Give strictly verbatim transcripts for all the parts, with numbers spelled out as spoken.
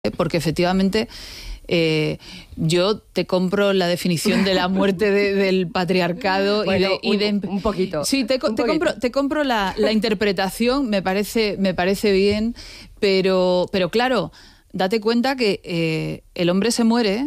porque efectivamente eh, yo te compro la definición de la muerte de, del patriarcado bueno, y, de, y un, de un poquito sí te, un te poquito. compro te compro la, la interpretación, me parece me parece bien, pero pero claro, date cuenta que eh, el hombre se muere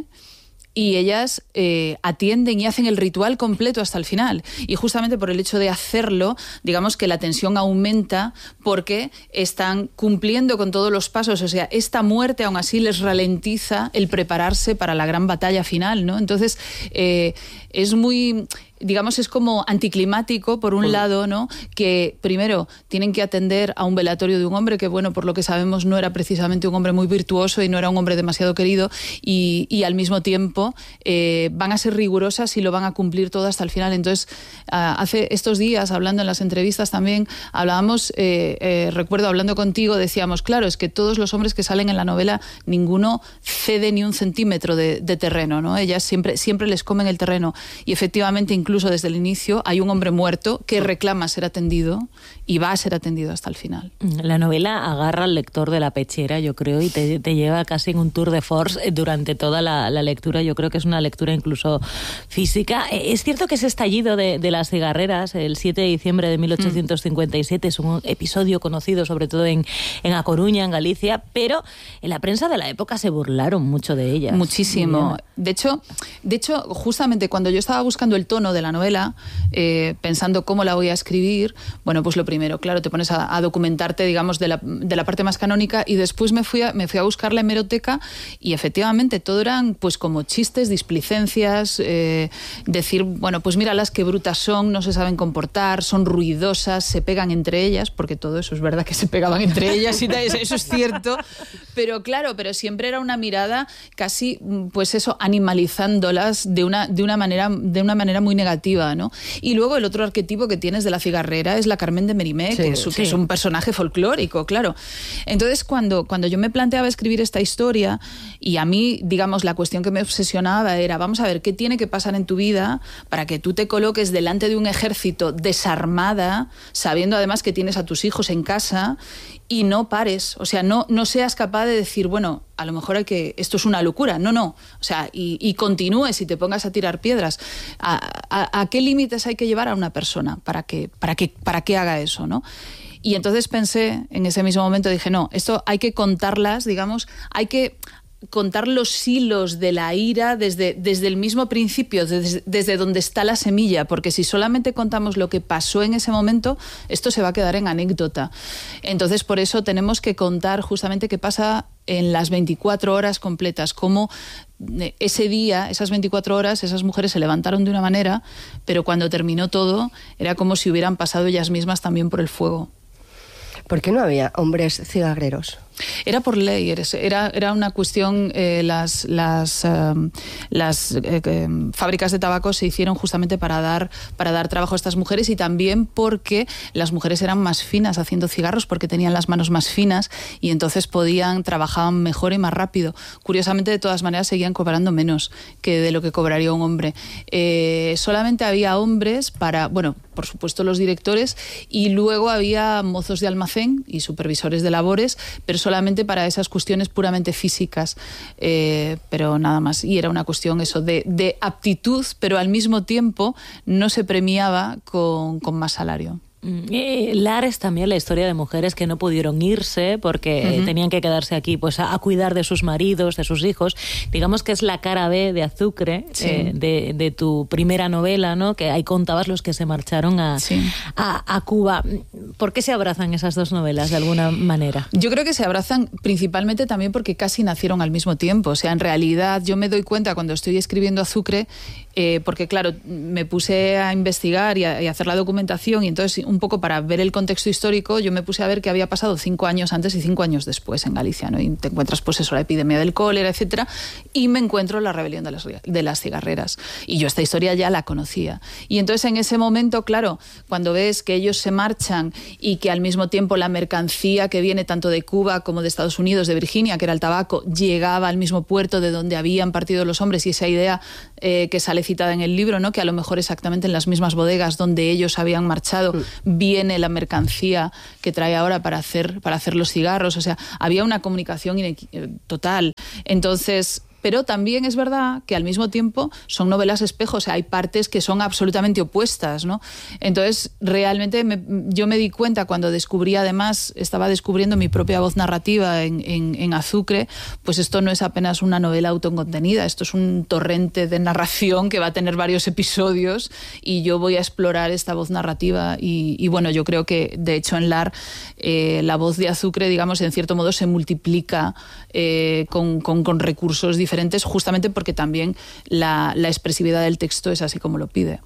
y ellas eh, atienden y hacen el ritual completo hasta el final. Y justamente por el hecho de hacerlo, digamos que la tensión aumenta porque están cumpliendo con todos los pasos. O sea, esta muerte aún así les ralentiza el prepararse para la gran batalla final, ¿no? Entonces, eh, es muy... digamos, es como anticlimático, por un lado, ¿no? Que primero tienen que atender a un velatorio de un hombre que, bueno, por lo que sabemos no era precisamente un hombre muy virtuoso y no era un hombre demasiado querido, y, y al mismo tiempo eh, van a ser rigurosas y lo van a cumplir todo hasta el final. Entonces, uh, hace estos días, hablando en las entrevistas también, hablábamos, eh, eh, recuerdo hablando contigo, decíamos, claro, es que todos los hombres que salen en la novela, ninguno cede ni un centímetro de, de terreno, ¿no? Ellas siempre, siempre les comen el terreno, y efectivamente, incluso Incluso desde el inicio hay un hombre muerto que reclama ser atendido y va a ser atendido hasta el final. La novela agarra al lector de la pechera, yo creo, y te, te lleva casi en un tour de force durante toda la, la lectura. Yo creo que es una lectura incluso física. Es cierto que ese estallido de, de las cigarreras, el siete de diciembre de mil ochocientos cincuenta y siete, es un episodio conocido sobre todo en, en A Coruña, en Galicia, pero en la prensa de la época se burlaron mucho de ellas. Muchísimo. De hecho, de hecho, justamente cuando yo estaba buscando el tono de la novela, eh, pensando cómo la voy a escribir, bueno, pues lo primero, claro, te pones a, a documentarte, digamos, de la, de la parte más canónica, y después me fui, a, me fui a buscar la hemeroteca, y efectivamente todo eran pues como chistes, displicencias, eh, decir, bueno, pues míralas qué brutas son, no se saben comportar, son ruidosas, se pegan entre ellas, porque todo eso es verdad que se pegaban entre ellas y tal, eso, eso es cierto, pero claro, pero siempre era una mirada casi, pues eso, animalizándolas de una, de una manera, de una manera muy negativa, ¿no? Y luego el otro arquetipo que tienes de la cigarrera es la Carmen de Mérimée, sí, que, es, sí. que es un personaje folclórico, claro. Entonces, cuando, cuando yo me planteaba escribir esta historia, y a mí, digamos, la cuestión que me obsesionaba era, vamos a ver, ¿qué tiene que pasar en tu vida para que tú te coloques delante de un ejército desarmada, sabiendo además que tienes a tus hijos en casa, y no pares? O sea, no, no seas capaz de decir, bueno, a lo mejor hay que, esto es una locura. No, no. O sea, y, y continúes y te pongas a tirar piedras. ¿A, a, a qué límites hay que llevar a una persona para que, para que, para que haga eso, ¿no? Y entonces pensé, en ese mismo momento dije, no, esto hay que contarlas, digamos, hay que contar los hilos de la ira desde, desde el mismo principio, desde, desde donde está la semilla, porque si solamente contamos lo que pasó en ese momento, esto se va a quedar en anécdota. Entonces, por eso tenemos que contar justamente qué pasa en las veinticuatro horas completas, cómo ese día, esas veinticuatro horas, esas mujeres se levantaron de una manera, pero cuando terminó todo, era como si hubieran pasado ellas mismas también por el fuego. ¿Por qué no había hombres cigarreros? Era por ley, era, era una cuestión, eh, las, las, um, las eh, eh, fábricas de tabaco se hicieron justamente para dar, para dar trabajo a estas mujeres, y también porque las mujeres eran más finas haciendo cigarros, porque tenían las manos más finas y entonces podían, trabajaban mejor y más rápido. Curiosamente, de todas maneras, seguían cobrando menos que de lo que cobraría un hombre. Eh, solamente había hombres para, bueno, por supuesto los directores, y luego había mozos de almacén y supervisores de labores, pero solamente para esas cuestiones puramente físicas, eh, pero nada más. Y era una cuestión eso de, de aptitud, pero al mismo tiempo no se premiaba con, con más salario. Eh, Lares también, la historia de mujeres que no pudieron irse porque uh-huh. tenían que quedarse aquí pues a, a cuidar de sus maridos, de sus hijos. Digamos que es la cara B de Azucre, sí. eh, de, de tu primera novela, ¿no? Que ahí contabas los que se marcharon a, sí. a, a Cuba. ¿Por qué se abrazan esas dos novelas de alguna manera? Yo creo que se abrazan principalmente también porque casi nacieron al mismo tiempo. O sea, en realidad yo me doy cuenta cuando estoy escribiendo Azucre, eh, porque claro, me puse a investigar y a, y a hacer la documentación, y entonces un poco para ver el contexto histórico, yo me puse a ver qué había pasado cinco años antes y cinco años después en Galicia, ¿no? Y te encuentras pues eso, la epidemia del cólera, etcétera, y me encuentro la rebelión de las, de las cigarreras. Y yo esta historia ya la conocía. Y entonces en ese momento, claro, cuando ves que ellos se marchan y que al mismo tiempo la mercancía que viene tanto de Cuba como de Estados Unidos, de Virginia, que era el tabaco, llegaba al mismo puerto de donde habían partido los hombres, y esa idea eh, que sale citada en el libro, ¿no? Que a lo mejor exactamente en las mismas bodegas donde ellos habían marchado, viene la mercancía que trae ahora para hacer, para hacer los cigarros. O sea, había una comunicación inequ- total. Entonces... Pero también es verdad que al mismo tiempo son novelas espejo, o sea, hay partes que son absolutamente opuestas, ¿no? Entonces, realmente me, yo me di cuenta cuando descubrí, además, estaba descubriendo mi propia voz narrativa en, en, en Azucre, pues esto no es apenas una novela autocontenida, esto es un torrente de narración que va a tener varios episodios y yo voy a explorar esta voz narrativa y, y bueno, yo creo que, de hecho, en Lar, eh, la voz de Azucre, digamos, en cierto modo se multiplica eh, con, con, con recursos diferentes, justamente porque también la, la expresividad del texto es así como lo pide.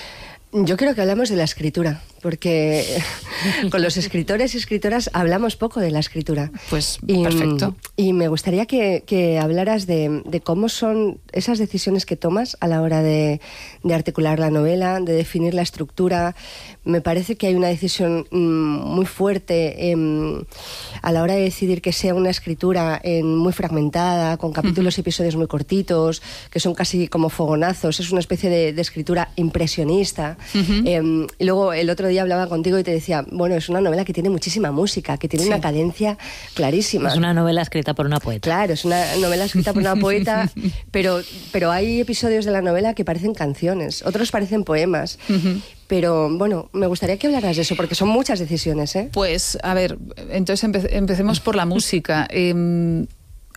Yo creo que hablamos de la escritura, porque con los escritores y escritoras hablamos poco de la escritura. Pues y, perfecto. Y me gustaría que, que hablaras de, de cómo son esas decisiones que tomas a la hora de, de articular la novela, de definir la estructura. Me parece que hay una decisión mmm, muy fuerte eh, a la hora de decidir que sea una escritura eh, muy fragmentada, con capítulos y episodios muy cortitos, que son casi como fogonazos. Es una especie de, de escritura impresionista. Uh-huh. Eh, y luego el otro día hablaba contigo y te decía, bueno, es una novela que tiene muchísima música, que tiene sí. una cadencia clarísima. Es una novela escrita por una poeta. Claro, es una novela escrita por una poeta, pero, pero hay episodios de la novela que parecen canciones, otros parecen poemas. Uh-huh. Pero, bueno, me gustaría que hablaras de eso, porque son muchas decisiones, ¿eh? Pues, a ver, entonces empe- empecemos por la música. Eh,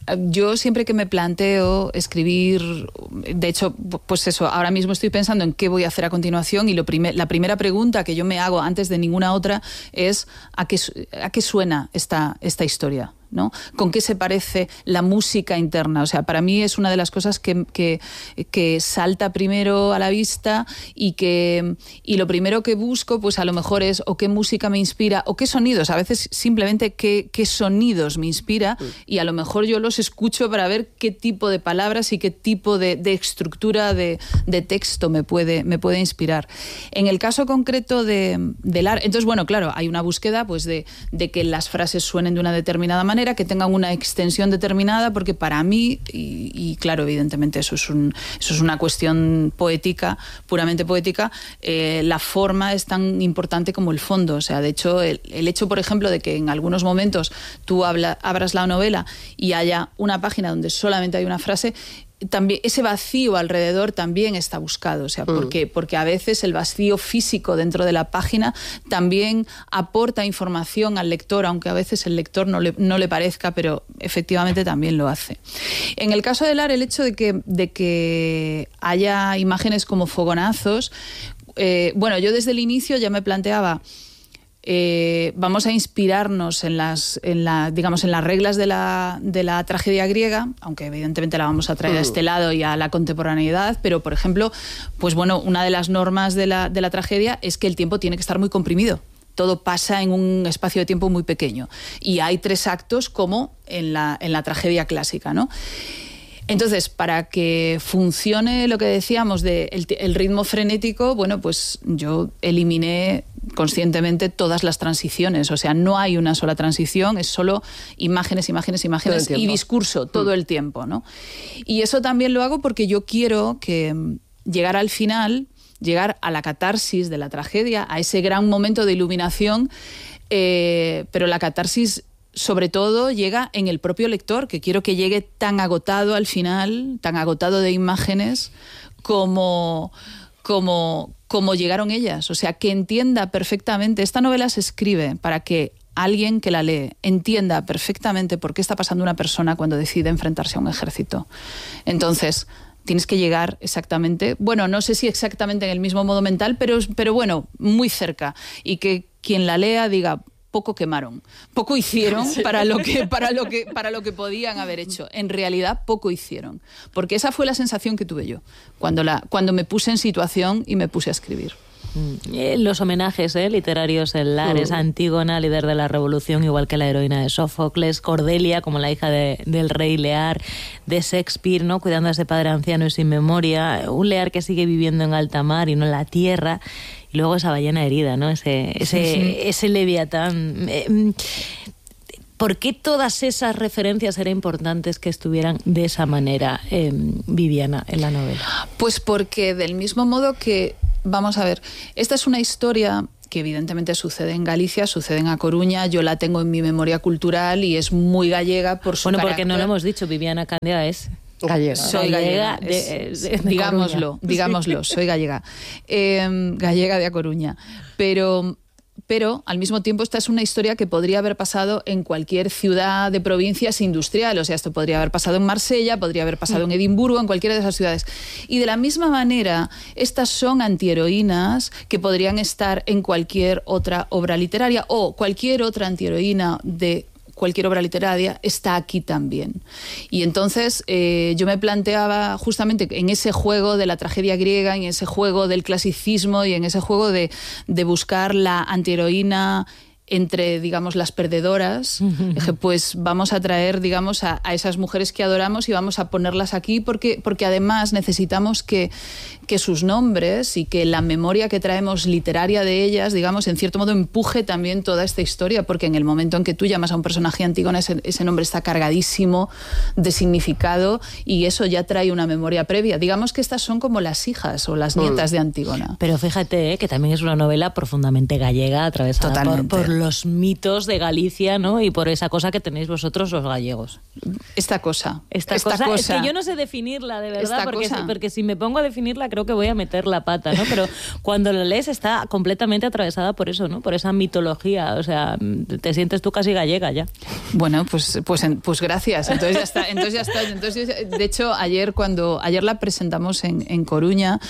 Yo siempre que me planteo escribir, de hecho, pues eso, ahora mismo estoy pensando en qué voy a hacer a continuación y lo primer, la primera pregunta que yo me hago antes de ninguna otra es ¿a qué, a qué suena esta, esta historia? ¿No? ¿Con qué se parece la música interna? O sea, para mí es una de las cosas que, que, que salta primero a la vista y que y lo primero que busco, pues a lo mejor es o qué música me inspira o qué sonidos, a veces simplemente qué, qué sonidos me inspira y a lo mejor yo los escucho para ver qué tipo de palabras y qué tipo de, de estructura de, de texto me puede, me puede inspirar. En el caso concreto de, de Lar, entonces bueno, claro, hay una búsqueda pues de, de que las frases suenen de una determinada manera, que tengan una extensión determinada, porque para mí, y, y claro, evidentemente eso es, un, eso es una cuestión poética, puramente poética, eh, la forma es tan importante como el fondo. O sea, de hecho, el, el hecho, por ejemplo, de que en algunos momentos tú habla, abras la novela y haya una página donde solamente hay una frase, también ese vacío alrededor también está buscado, o sea, porque, porque a veces el vacío físico dentro de la página también aporta información al lector, aunque a veces el lector no le, no le parezca, pero efectivamente también lo hace. En el caso de Lar, el hecho de que, de que haya imágenes como fogonazos, eh, bueno, yo desde el inicio ya me planteaba Eh, vamos a inspirarnos en las, en la, digamos, en las reglas de la, de la tragedia griega, aunque evidentemente la vamos a traer a este lado y a la contemporaneidad, pero por ejemplo, pues bueno, una de las normas de la, de la tragedia es que el tiempo tiene que estar muy comprimido. Todo pasa en un espacio de tiempo muy pequeño. Y hay tres actos como en la, en la tragedia clásica, ¿no? Entonces, para que funcione lo que decíamos de el, el ritmo frenético, bueno, pues yo eliminé conscientemente todas las transiciones. O sea, no hay una sola transición, es solo imágenes, imágenes, imágenes y discurso todo mm. el tiempo, ¿no? Y eso también lo hago porque yo quiero que llegar al final, llegar a la catarsis de la tragedia, a ese gran momento de iluminación, eh, pero la catarsis sobre todo llega en el propio lector, que quiero que llegue tan agotado al final, tan agotado de imágenes, como, como, como llegaron ellas. O sea, que entienda perfectamente. Esta novela se escribe para que alguien que la lee entienda perfectamente por qué está pasando una persona cuando decide enfrentarse a un ejército. Entonces, tienes que llegar exactamente, bueno, no sé si exactamente en el mismo modo mental, pero, pero bueno, muy cerca. Y que quien la lea diga, poco quemaron, poco hicieron sí. para lo que para lo que para lo que podían haber hecho. En realidad poco hicieron, porque esa fue la sensación que tuve yo cuando la cuando me puse en situación y me puse a escribir. Los homenajes ¿eh? literarios en Lar, uh. esa Antígona, líder de la revolución, igual que la heroína de Sófocles, Cordelia, como la hija de, del rey Lear, de Shakespeare, ¿no? Cuidando a ese padre anciano y sin memoria, un Lear que sigue viviendo en alta mar y no en la tierra, y luego esa ballena herida, ¿no? Ese, ese, sí, sí. ese leviatán. Eh, ¿Por qué todas esas referencias eran importantes que estuvieran de esa manera, eh, Viviana, en la novela? Pues porque del mismo modo que, vamos a ver, esta es una historia que evidentemente sucede en Galicia, sucede en A Coruña, yo la tengo en mi memoria cultural y es muy gallega por su Bueno, carácter. porque no lo hemos dicho, Viviana Candia es... Gallega. Soy gallega, gallega de, es, de, de digámoslo, Coruña. digámoslo, soy gallega. Eh, gallega de A Coruña. Pero... Pero, al mismo tiempo, esta es una historia que podría haber pasado en cualquier ciudad de provincias industrial. O sea, esto podría haber pasado en Marsella, podría haber pasado en Edimburgo, en cualquiera de esas ciudades. Y de la misma manera, estas son antiheroínas que podrían estar en cualquier otra obra literaria o cualquier otra antiheroína de cualquier obra literaria está aquí también. Y entonces eh, yo me planteaba justamente en ese juego de la tragedia griega, en ese juego del clasicismo y en ese juego de, de buscar la antiheroína entre, digamos, las perdedoras, dije, pues vamos a traer, digamos, a, a esas mujeres que adoramos y vamos a ponerlas aquí porque, porque además necesitamos que, que sus nombres y que la memoria que traemos literaria de ellas, digamos, en cierto modo empuje también toda esta historia, porque en el momento en que tú llamas a un personaje Antígona, ese, ese nombre está cargadísimo de significado y eso ya trae una memoria previa. Digamos que estas son como las hijas o las nietas mm. de Antígona. Pero fíjate, ¿eh? que también es una novela profundamente gallega, atravesada por, por los mitos de Galicia, ¿no? Y por esa cosa que tenéis vosotros los gallegos. Esta cosa. Esta, esta cosa, cosa. Es que yo no sé definirla, de verdad, porque si, porque si me pongo a definirla creo que voy a meter la pata, ¿no? Pero cuando la lees está completamente atravesada por eso, ¿no? Por esa mitología, o sea, te sientes tú casi gallega ya. Bueno, pues pues pues gracias. Entonces ya está, entonces ya está. Entonces, de hecho, ayer cuando ayer la presentamos en, en Coruña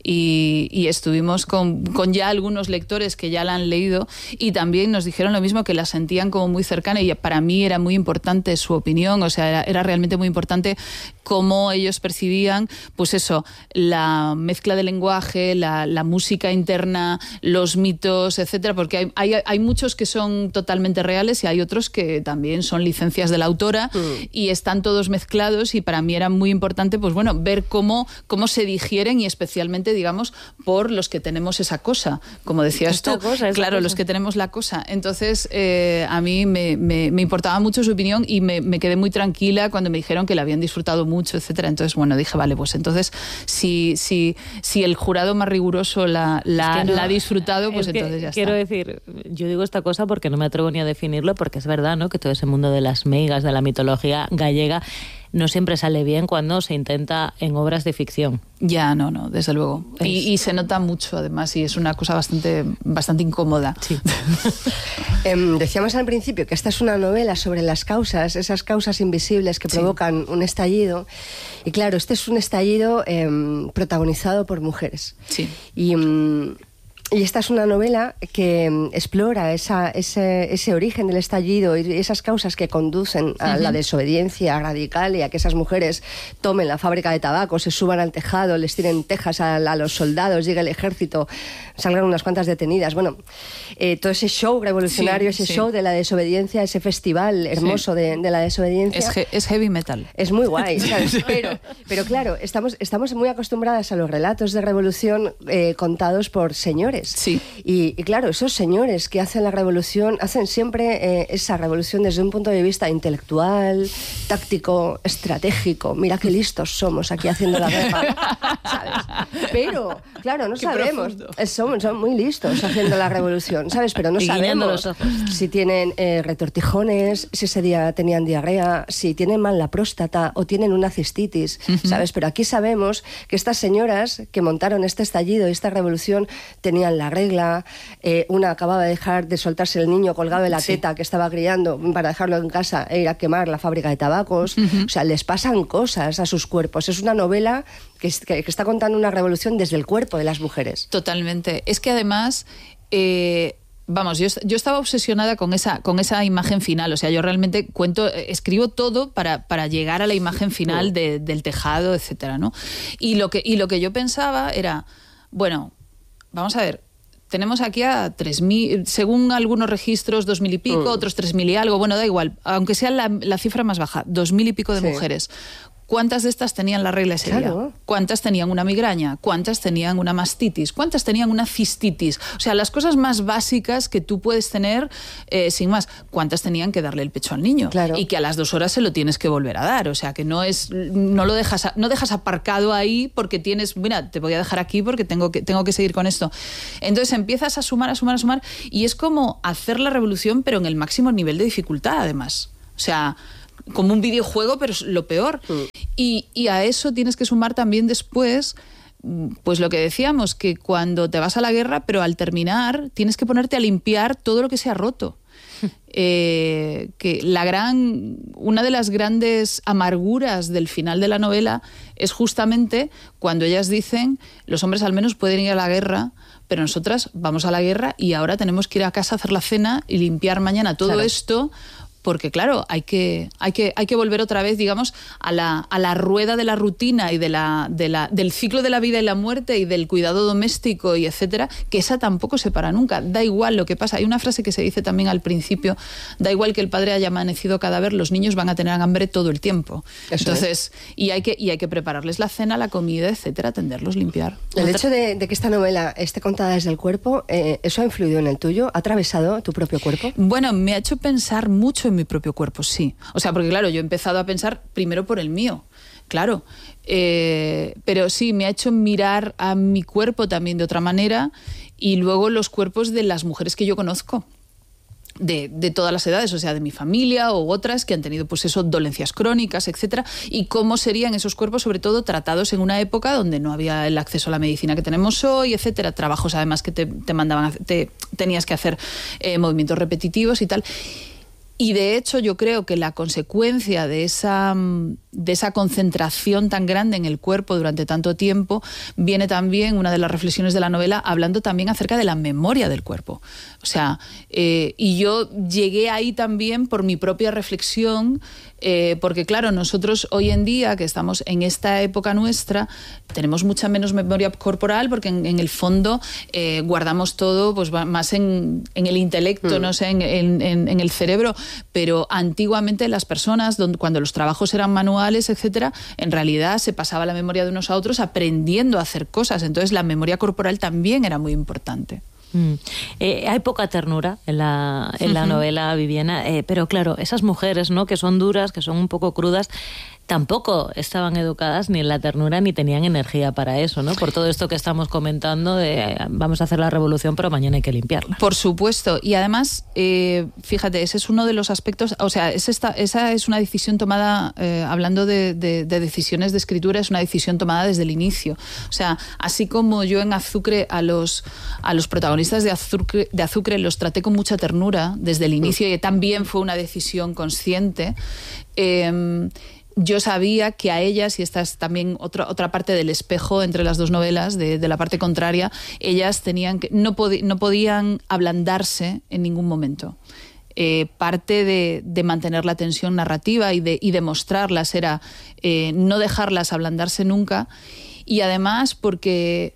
y, y estuvimos con, con ya algunos lectores que ya la han leído y también nos dijeron lo mismo, que la sentían como muy cercana y para mí era muy importante su opinión, o sea, era, era realmente muy importante cómo ellos percibían, pues eso, la mezcla de lenguaje, la, la música interna, los mitos, etcétera, porque hay, hay, hay muchos que son totalmente reales y hay otros que también son licencias de la autora mm. y están todos mezclados y para mí era muy importante, pues bueno, ver cómo, cómo se digieren y especialmente, digamos, por los que tenemos esa cosa, como decías esta tú, cosa, claro, cosa. los que tenemos la cosa. Entonces, eh, a mí me, me, me importaba mucho su opinión y me, me quedé muy tranquila cuando me dijeron que la habían disfrutado mucho, etcétera. Entonces, bueno, dije, vale, pues entonces, si, si, si el jurado más riguroso la, la, es que no, la ha disfrutado, pues entonces ya quiero está. Quiero decir, yo digo esta cosa porque no me atrevo ni a definirlo, porque es verdad, ¿no?, que todo ese mundo de las meigas, de la mitología gallega, no siempre sale bien cuando se intenta en obras de ficción. Ya, no, no, desde luego. Y, y se nota mucho, además, y es una cosa bastante, bastante incómoda. Sí. eh, decíamos al principio que esta es una novela sobre las causas, esas causas invisibles que provocan sí. un estallido. Y claro, este es un estallido eh, protagonizado por mujeres. Sí. Y... Um, Y esta es una novela que explora esa, ese, ese origen del estallido y esas causas que conducen a uh-huh. la desobediencia radical y a que esas mujeres tomen la fábrica de tabaco, se suban al tejado, les tiren tejas a, a los soldados, llegue el ejército, salgan unas cuantas detenidas. Bueno, eh, todo ese show revolucionario, sí, ese sí. show de la desobediencia, ese festival hermoso sí. de, de la desobediencia. Es, he, es heavy metal. Es muy guay, ¿sabes? Pero, pero claro, estamos, estamos muy acostumbradas a los relatos de revolución eh, contados por señores. Sí. Y, y claro, esos señores que hacen la revolución, hacen siempre eh, esa revolución desde un punto de vista intelectual, táctico, estratégico. Mira qué listos somos aquí haciendo la guerra, ¿sabes? Pero, claro, no qué sabemos. Son, son muy listos haciendo la revolución, ¿sabes? Pero no y sabemos si tienen eh, retortijones, si ese día tenían diarrea, si tienen mal la próstata o tienen una cistitis, uh-huh. ¿sabes? Pero aquí sabemos que estas señoras que montaron este estallido y esta revolución tenían la regla, eh, una acababa de dejar de soltarse el niño colgado de la sí. teta que estaba criando para dejarlo en casa e ir a quemar la fábrica de tabacos. Uh-huh. O sea, les pasan cosas a sus cuerpos. Es una novela que, que, que está contando una revolución desde el cuerpo de las mujeres. Totalmente. Es que además... Eh... Vamos, yo, yo estaba obsesionada con esa, con esa imagen final. O sea, yo realmente cuento, escribo todo para, para llegar a la imagen final de, del tejado, etcétera, ¿no? Y lo que, y lo que yo pensaba era, bueno, vamos a ver, tenemos aquí a tres mil, según algunos registros, dos mil y pico, mm. otros tres mil y algo, bueno, da igual, aunque sea la, la cifra más baja, dos mil y pico de sí. mujeres. ¿Cuántas de estas tenían la regla ese Claro. día? ¿Cuántas tenían una migraña? ¿Cuántas tenían una mastitis? ¿Cuántas tenían una cistitis? O sea, las cosas más básicas que tú puedes tener eh, sin más. ¿Cuántas tenían que darle el pecho al niño? Claro. Y que a las dos horas se lo tienes que volver a dar. O sea, que no es, no lo dejas, no dejas aparcado ahí porque tienes, mira, te voy a dejar aquí porque tengo que, tengo que seguir con esto. Entonces empiezas a sumar, a sumar, a sumar y es como hacer la revolución pero en el máximo nivel de dificultad además. O sea, como un videojuego, pero es lo peor. Mm. Y, y a eso tienes que sumar también después, pues lo que decíamos, que cuando te vas a la guerra, pero al terminar tienes que ponerte a limpiar todo lo que se ha roto. Eh, que la gran, una de las grandes amarguras del final de la novela es justamente cuando ellas dicen, los hombres al menos pueden ir a la guerra, pero nosotras vamos a la guerra y ahora tenemos que ir a casa a hacer la cena y limpiar mañana todo claro. esto. Porque, claro, hay que, hay que, hay que volver otra vez, digamos, a la, a la rueda de la rutina y de la, de la, del ciclo de la vida y la muerte y del cuidado doméstico y etcétera, que esa tampoco se para nunca. Da igual lo que pasa. Hay una frase que se dice también al principio, da igual que el padre haya amanecido cadáver, los niños van a tener hambre todo el tiempo. Eso Entonces, es. y, hay que, y hay que prepararles la cena, la comida, etcétera, atenderlos, limpiar. El hecho de, de que esta novela esté contada desde el cuerpo, eh, ¿eso ha influido en el tuyo? ¿Ha atravesado tu propio cuerpo? Bueno, me ha hecho pensar mucho en mi propio cuerpo, sí. O sea, porque claro, yo he empezado a pensar primero por el mío, claro. Eh, pero sí, me ha hecho mirar a mi cuerpo también de otra manera y luego los cuerpos de las mujeres que yo conozco. De, de todas las edades, o sea, de mi familia o otras que han tenido, pues eso, dolencias crónicas, etcétera, y cómo serían esos cuerpos, sobre todo, tratados en una época donde no había el acceso a la medicina que tenemos hoy, etcétera, trabajos además que te, te mandaban, te, tenías que hacer eh, movimientos repetitivos y tal. Y de hecho yo creo que la consecuencia de esa, de esa concentración tan grande en el cuerpo durante tanto tiempo viene también, una de las reflexiones de la novela, hablando también acerca de la memoria del cuerpo. O sea, eh, y yo llegué ahí también por mi propia reflexión, eh, porque claro, nosotros hoy en día, que estamos en esta época nuestra, tenemos mucha menos memoria corporal porque en, en el fondo eh, guardamos todo pues más en, en el intelecto, mm. no sé, en, en, en el cerebro, pero antiguamente las personas, donde, cuando los trabajos eran manuales, etcétera, en realidad se pasaba la memoria de unos a otros aprendiendo a hacer cosas, entonces la memoria corporal también era muy importante. Mm. Eh, hay poca ternura en la, en la uh-huh. novela, Viviana, eh, pero claro, esas mujeres, ¿no?, que son duras, que son un poco crudas, tampoco estaban educadas ni en la ternura ni tenían energía para eso, ¿no? Por todo esto que estamos comentando de eh, vamos a hacer la revolución, pero mañana hay que limpiarla. Por supuesto. Y además, eh, fíjate, ese es uno de los aspectos, o sea, es esta, esa es una decisión tomada, eh, hablando de, de, de decisiones de escritura, es una decisión tomada desde el inicio. O sea, así como yo en Azucre a los, a los protagonistas de Azucre, de Azucre los traté con mucha ternura desde el inicio, y también fue una decisión consciente, eh, yo sabía que a ellas, y esta es también otra, otra parte del espejo entre las dos novelas, de, de la parte contraria, ellas tenían que, no, pod- no podían ablandarse en ningún momento. Eh, parte de, de mantener la tensión narrativa y de, y de mostrarlas era eh, no dejarlas ablandarse nunca, y además porque,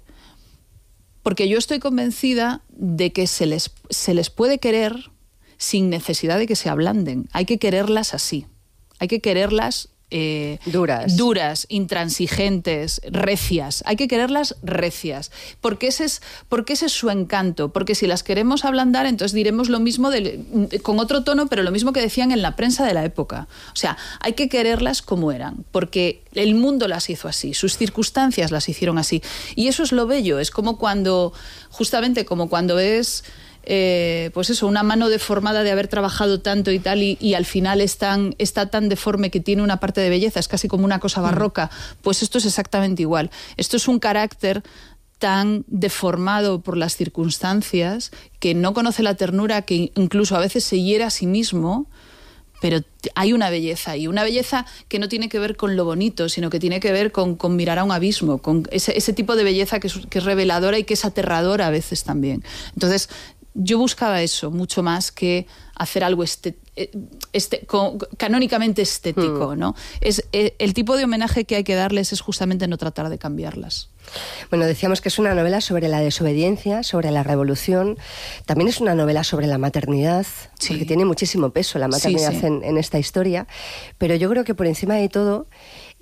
porque yo estoy convencida de que se les, se les puede querer sin necesidad de que se ablanden. Hay que quererlas así, hay que quererlas Eh, duras. duras, intransigentes, recias. Hay que quererlas recias, porque ese es, porque ese es su encanto, porque si las queremos ablandar, entonces diremos lo mismo de, con otro tono, pero lo mismo que decían en la prensa de la época. O sea, hay que quererlas como eran, porque el mundo las hizo así, sus circunstancias las hicieron así, y eso es lo bello. Es como cuando, justamente como cuando ves Eh, pues eso, una mano deformada de haber trabajado tanto y tal, y, y al final es tan, está tan deforme que tiene una parte de belleza, es casi como una cosa barroca. Pues esto es exactamente igual. Esto es un carácter tan deformado por las circunstancias, que no conoce la ternura, que incluso a veces se hiere a sí mismo, pero hay una belleza, y una belleza que no tiene que ver con lo bonito, sino que tiene que ver con, con mirar a un abismo, con ese, ese tipo de belleza que es, que es reveladora y que es aterradora a veces también. Entonces, yo buscaba eso mucho más que hacer algo este, este, canónicamente estético, ¿no? Es, el tipo de homenaje que hay que darles es justamente no tratar de cambiarlas. Bueno, decíamos que es una novela sobre la desobediencia, sobre la revolución. También es una novela sobre la maternidad, sí, porque tiene muchísimo peso la maternidad sí, sí. En, en esta historia. Pero yo creo que por encima de todo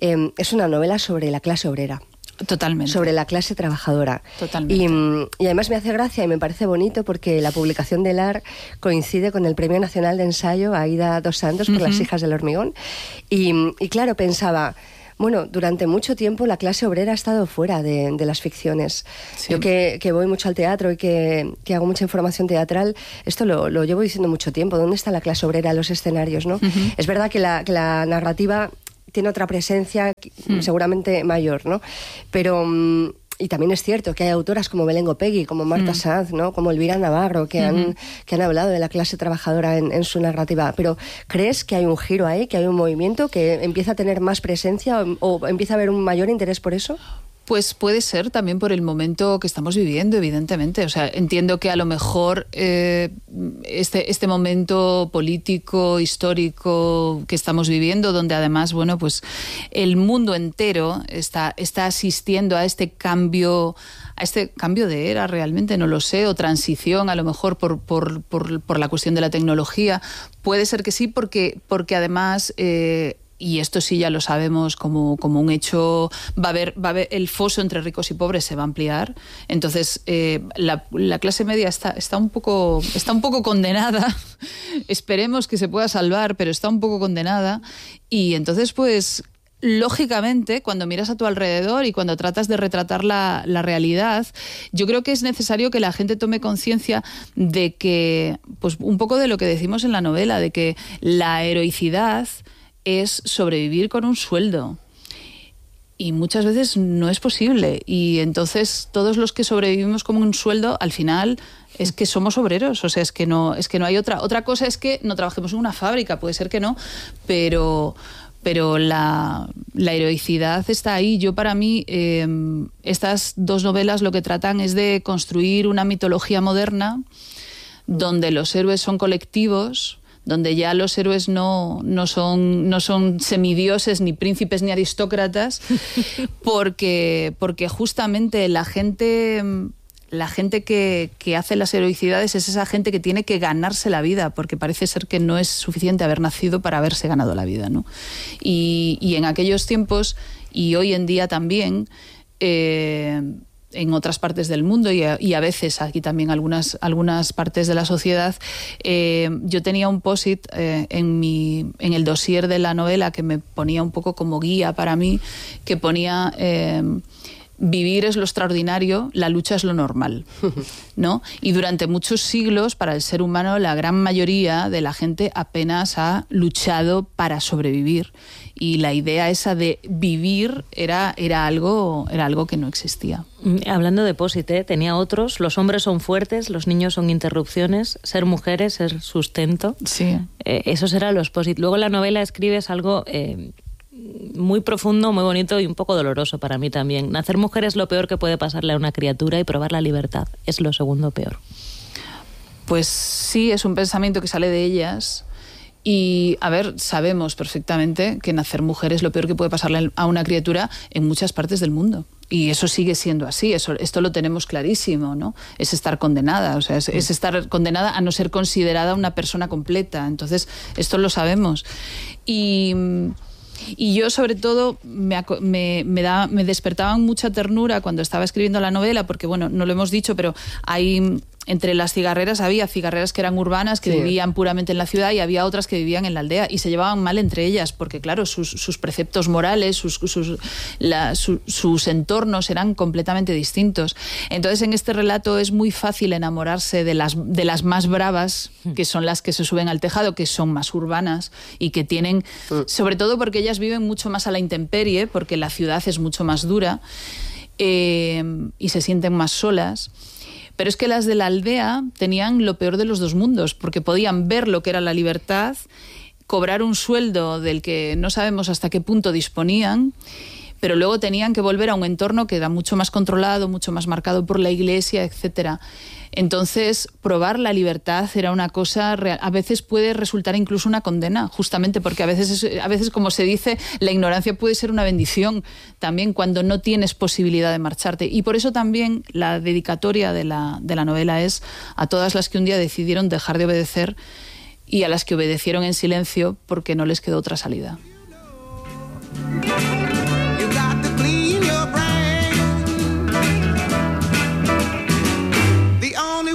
eh, es una novela sobre la clase obrera. Totalmente. Sobre la clase trabajadora. Totalmente. Y, y además me hace gracia y me parece bonito porque la publicación del A R coincide con el Premio Nacional de Ensayo Aída dos Santos por uh-huh. Las hijas del hormigón. Y, y claro, pensaba... Bueno, durante mucho tiempo la clase obrera ha estado fuera de, de las ficciones. Sí. Yo que, que voy mucho al teatro y que, que hago mucha información teatral, esto lo, lo llevo diciendo mucho tiempo. ¿Dónde está la clase obrera en los escenarios, no? Uh-huh. Es verdad que la, que la narrativa tiene otra presencia uh-huh. seguramente mayor, ¿no? Pero... Um, y también es cierto que hay autoras como Belén Gopegui, como Marta mm. Sanz, ¿no? Como Elvira Navarro, que, mm-hmm. han, que han hablado de la clase trabajadora en, en su narrativa. Pero ¿crees que hay un giro ahí, que hay un movimiento que empieza a tener más presencia o, o empieza a haber un mayor interés por eso? Pues puede ser también por el momento que estamos viviendo, evidentemente. O sea, entiendo que a lo mejor eh, este, este momento político, histórico que estamos viviendo, donde además, bueno, pues el mundo entero está, está asistiendo a este cambio, a este cambio de era realmente, no lo sé, o transición, a lo mejor por, por, por, por la cuestión de la tecnología. Puede ser que sí, porque, porque además... Eh, y esto sí ya lo sabemos como, como un hecho, va a haber, va a haber el foso entre ricos y pobres se va a ampliar, entonces eh, la, la clase media está, está, un poco, está un poco condenada, esperemos que se pueda salvar, pero está un poco condenada, y entonces pues lógicamente cuando miras a tu alrededor y cuando tratas de retratar la, la realidad, yo creo que es necesario que la gente tome conciencia de que, pues un poco de lo que decimos en la novela, de que la heroicidad es sobrevivir con un sueldo. Y muchas veces no es posible. Y entonces todos los que sobrevivimos con un sueldo, al final es que somos obreros. O sea, es que no, es que no hay otra. Otra cosa es que no trabajemos en una fábrica, puede ser que no, pero, pero la, la heroicidad está ahí. Yo para mí, eh, estas dos novelas lo que tratan es de construir una mitología moderna donde los héroes son colectivos, donde ya los héroes no, no, son, no son semidioses, ni príncipes, ni aristócratas, porque, porque justamente la gente, la gente que, que hace las heroicidades es esa gente que tiene que ganarse la vida, porque parece ser que no es suficiente haber nacido para haberse ganado la vida, ¿no? Y, y en aquellos tiempos, y hoy en día también, eh, en otras partes del mundo y a, y a veces aquí también algunas, algunas partes de la sociedad, eh, yo tenía un post-it eh, en, mi, en el dossier de la novela que me ponía un poco como guía para mí, que ponía... Eh, vivir es lo extraordinario, la lucha es lo normal, ¿no? Y durante muchos siglos, para el ser humano, la gran mayoría de la gente apenas ha luchado para sobrevivir. Y la idea esa de vivir era, era, algo, era algo que no existía. Hablando de post-it, ¿eh? Tenía otros. Los hombres son fuertes, los niños son interrupciones, ser mujeres, ser sustento. Sí. Eh, esos eran los post-it. Luego en la novela escribes algo... Eh, muy profundo, muy bonito y un poco doloroso para mí también. Nacer mujer es lo peor que puede pasarle a una criatura y probar la libertad es lo segundo peor. Pues sí, es un pensamiento que sale de ellas y, a ver, sabemos perfectamente que nacer mujer es lo peor que puede pasarle a una criatura en muchas partes del mundo. Y eso sigue siendo así, eso, esto lo tenemos clarísimo, ¿no? Es estar condenada, o sea, es, es estar condenada a no ser considerada una persona completa. Entonces, esto lo sabemos. Y... Y yo, sobre todo, me, me, me, da, me despertaban mucha ternura cuando estaba escribiendo la novela, porque, bueno, no lo hemos dicho, pero hay... Entre las cigarreras había cigarreras que eran urbanas, que sí. vivían puramente en la ciudad, y había otras que vivían en la aldea y se llevaban mal entre ellas porque, claro, sus, sus preceptos morales, sus, sus, la, su, sus entornos eran completamente distintos. Entonces, en este relato es muy fácil enamorarse de las, de las más bravas, que son las que se suben al tejado, que son más urbanas y que tienen, sobre todo porque ellas viven mucho más a la intemperie, porque la ciudad es mucho más dura eh, y se sienten más solas. Pero es que las de la aldea tenían lo peor de los dos mundos, porque podían ver lo que era la libertad, cobrar un sueldo del que no sabemos hasta qué punto disponían, pero luego tenían que volver a un entorno que era mucho más controlado, mucho más marcado por la iglesia, etcétera. Entonces, probar la libertad era una cosa real. A veces puede resultar incluso una condena, justamente porque a veces, a veces, como se dice, la ignorancia puede ser una bendición también cuando no tienes posibilidad de marcharte. Y por eso también la dedicatoria de la, de la novela es a todas las que un día decidieron dejar de obedecer y a las que obedecieron en silencio porque no les quedó otra salida.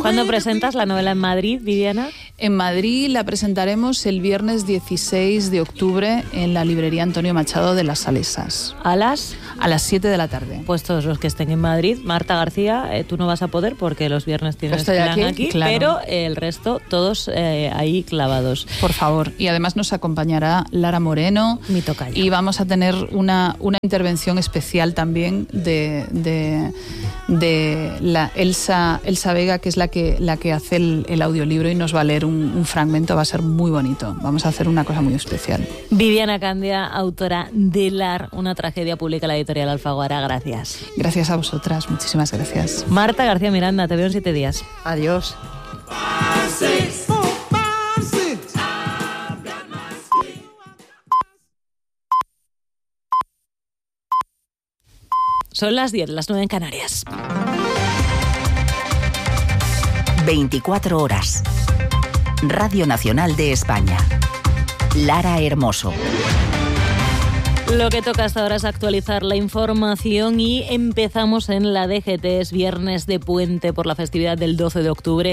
¿Cuándo presentas la novela en Madrid, Viviana? En Madrid la presentaremos el viernes dieciséis de octubre en la librería Antonio Machado de las Salesas. ¿A las? A las siete de la tarde. Pues todos los que estén en Madrid. Marta García, eh, tú no vas a poder porque los viernes tienes Estoy plan aquí, aquí, claro. pero el resto todos eh, ahí clavados. Por favor. Y además nos acompañará Lara Moreno. Mi tocaya. Y vamos a tener una, una intervención especial también de, de, de la Elsa, Elsa Vega, que es la que, la que hace el, el audiolibro y nos va a leer un, un fragmento. Va a ser muy bonito. Vamos a hacer una cosa muy especial. Viviana Candia, autora de Lar, una tragedia, publica la editorial Alfaguara. Gracias. Gracias a vosotras. Muchísimas gracias. Marta García Miranda, te veo en siete días. Adiós. Son las diez, las nueve en Canarias. veinticuatro horas. Radio Nacional de España. Lara Hermoso. Lo que toca hasta ahora es actualizar la información y empezamos en la D G T. Es viernes de puente por la festividad del doce de octubre.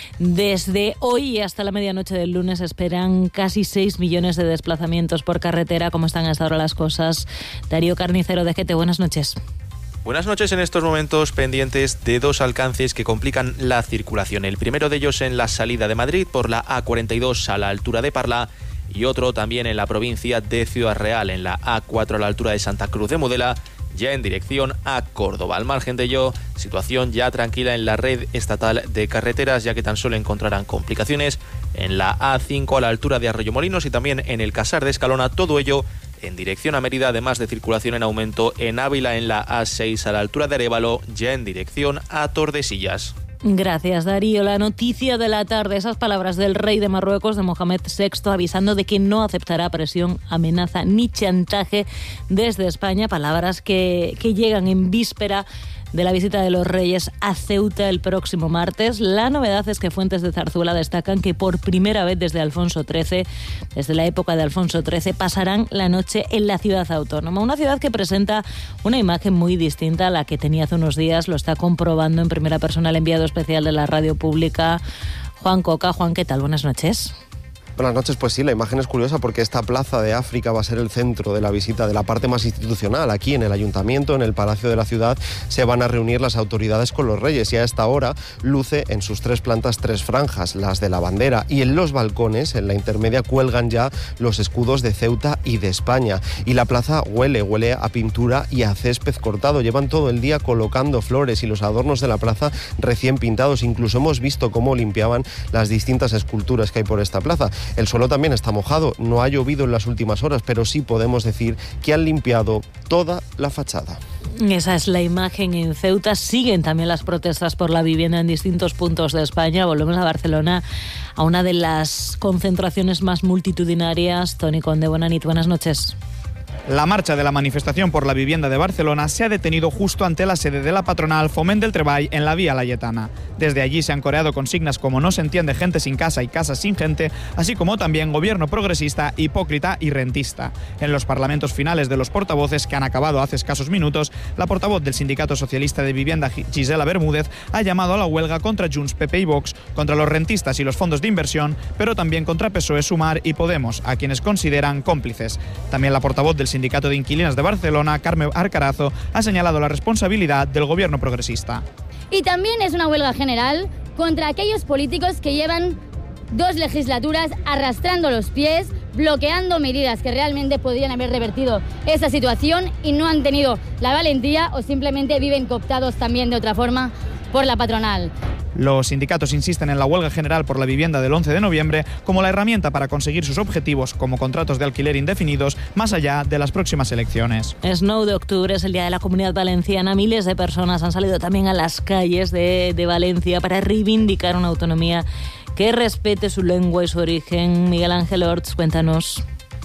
Desde hoy hasta la medianoche del lunes esperan casi seis millones de desplazamientos por carretera. ¿Cómo están hasta ahora las cosas? Darío Carnicero, D G T, buenas noches. Buenas noches. En estos momentos pendientes de dos alcances que complican la circulación. El primero de ellos en la salida de Madrid por la A cuarenta y dos a la altura de Parla y otro también en la provincia de Ciudad Real, en la A cuatro a la altura de Santa Cruz de Mudela, ya en dirección a Córdoba. Al margen de ello, situación ya tranquila en la red estatal de carreteras, ya que tan solo encontrarán complicaciones en la A cinco a la altura de Arroyomolinos y también en el Casar de Escalona, todo ello en dirección a Mérida, además de circulación en aumento en Ávila en la A seis a la altura de Arévalo, ya en dirección a Tordesillas. Gracias, Darío. La noticia de la tarde, esas palabras del rey de Marruecos, de Mohamed sexto, avisando de que no aceptará presión, amenaza ni chantaje desde España, palabras que, que llegan en víspera de la visita de los Reyes a Ceuta el próximo martes. La novedad es que fuentes de Zarzuela destacan que por primera vez desde Alfonso trece, desde la época de Alfonso trece, pasarán la noche en la ciudad autónoma. Una ciudad que presenta una imagen muy distinta a la que tenía hace unos días. Lo está comprobando en primera persona el enviado especial de la radio pública, Juan Coca. Juan, ¿qué tal? Buenas noches. Buenas noches, pues sí, la imagen es curiosa porque esta plaza de África va a ser el centro de la visita de la parte más institucional. Aquí en el Ayuntamiento, en el Palacio de la Ciudad, se van a reunir las autoridades con los Reyes y a esta hora luce en sus tres plantas tres franjas, las de la bandera, y en los balcones, en la intermedia, cuelgan ya los escudos de Ceuta y de España. Y la plaza huele, huele a pintura y a césped cortado. Llevan todo el día colocando flores y los adornos de la plaza recién pintados. Incluso hemos visto cómo limpiaban las distintas esculturas que hay por esta plaza. El suelo también está mojado, no ha llovido en las últimas horas, pero sí podemos decir que han limpiado toda la fachada. Esa es la imagen en Ceuta. Siguen también las protestas por la vivienda en distintos puntos de España. Volvemos a Barcelona, a una de las concentraciones más multitudinarias. Toni Conde, buenas noches. Buenas noches. La marcha de la manifestación por la vivienda de Barcelona se ha detenido justo ante la sede de la patronal Foment del Treball en la Vía Laietana. Desde allí se han coreado consignas como no se entiende gente sin casa y casa sin gente, así como también gobierno progresista, hipócrita y rentista. En los parlamentos finales de los portavoces, que han acabado hace escasos minutos, la portavoz del Sindicato Socialista de Vivienda, Gisela Bermúdez, ha llamado a la huelga contra Junts, P P y Vox, contra los rentistas y los fondos de inversión, pero también contra P S O E, Sumar y Podemos, a quienes consideran cómplices. También la portavoz del Sindicato de Inquilinas de Barcelona, Carme Arcarazo, ha señalado la responsabilidad del gobierno progresista. Y también es una huelga general contra aquellos políticos que llevan dos legislaturas arrastrando los pies, bloqueando medidas que realmente podrían haber revertido esa situación y no han tenido la valentía o simplemente viven cooptados también de otra forma por la patronal. Los sindicatos insisten en la huelga general por la vivienda del once de noviembre como la herramienta para conseguir sus objetivos, como contratos de alquiler indefinidos, más allá de las próximas elecciones. Snow de octubre es el Día de la Comunidad Valenciana. Miles de personas han salido también a las calles de, de Valencia para reivindicar una autonomía que respete su lengua y su origen. Miguel Ángel Orts, cuéntanos.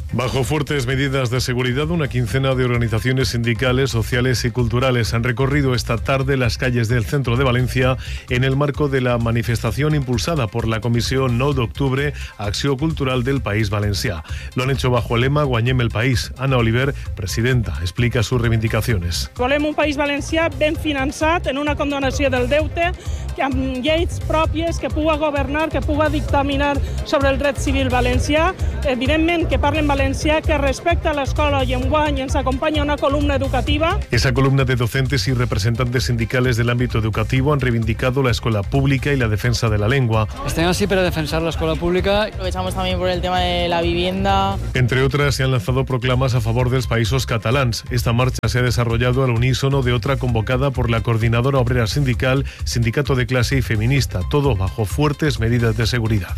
Bajo fuertes medidas de seguridad, una quincena de organizaciones sindicales, sociales y culturales han recorrido esta tarde las calles del centro de Valencia en el marco de la manifestación impulsada por la Comisión nou d'Octubre, Acció Cultural del País Valencià. Lo han hecho bajo el lema Guanyem el País. Ana Oliver, presidenta, explica sus reivindicaciones. Volem un país valencià ben finançat, en una condonació del deute, que amb lleis pròpies, que puga governar, que puga dictaminar sobre el dret civil valencià. Evidentment que parlen valencià, que respecta l'escola i enguany ens acompanya una columna educativa. Esa columna de docentes y representantes sindicales del ámbito educativo han reivindicado la escuela pública y la defensa de la lengua. Estamos así para defensar la escuela pública. Aprovechamos también por el tema de la vivienda. Entre otras, se han lanzado proclamas a favor dels països catalans. Esta marcha se ha desarrollado al unísono de otra convocada por la Coordinadora Obrera Sindical, Sindicato de Clase y Feminista, todo bajo fuertes medidas de seguridad.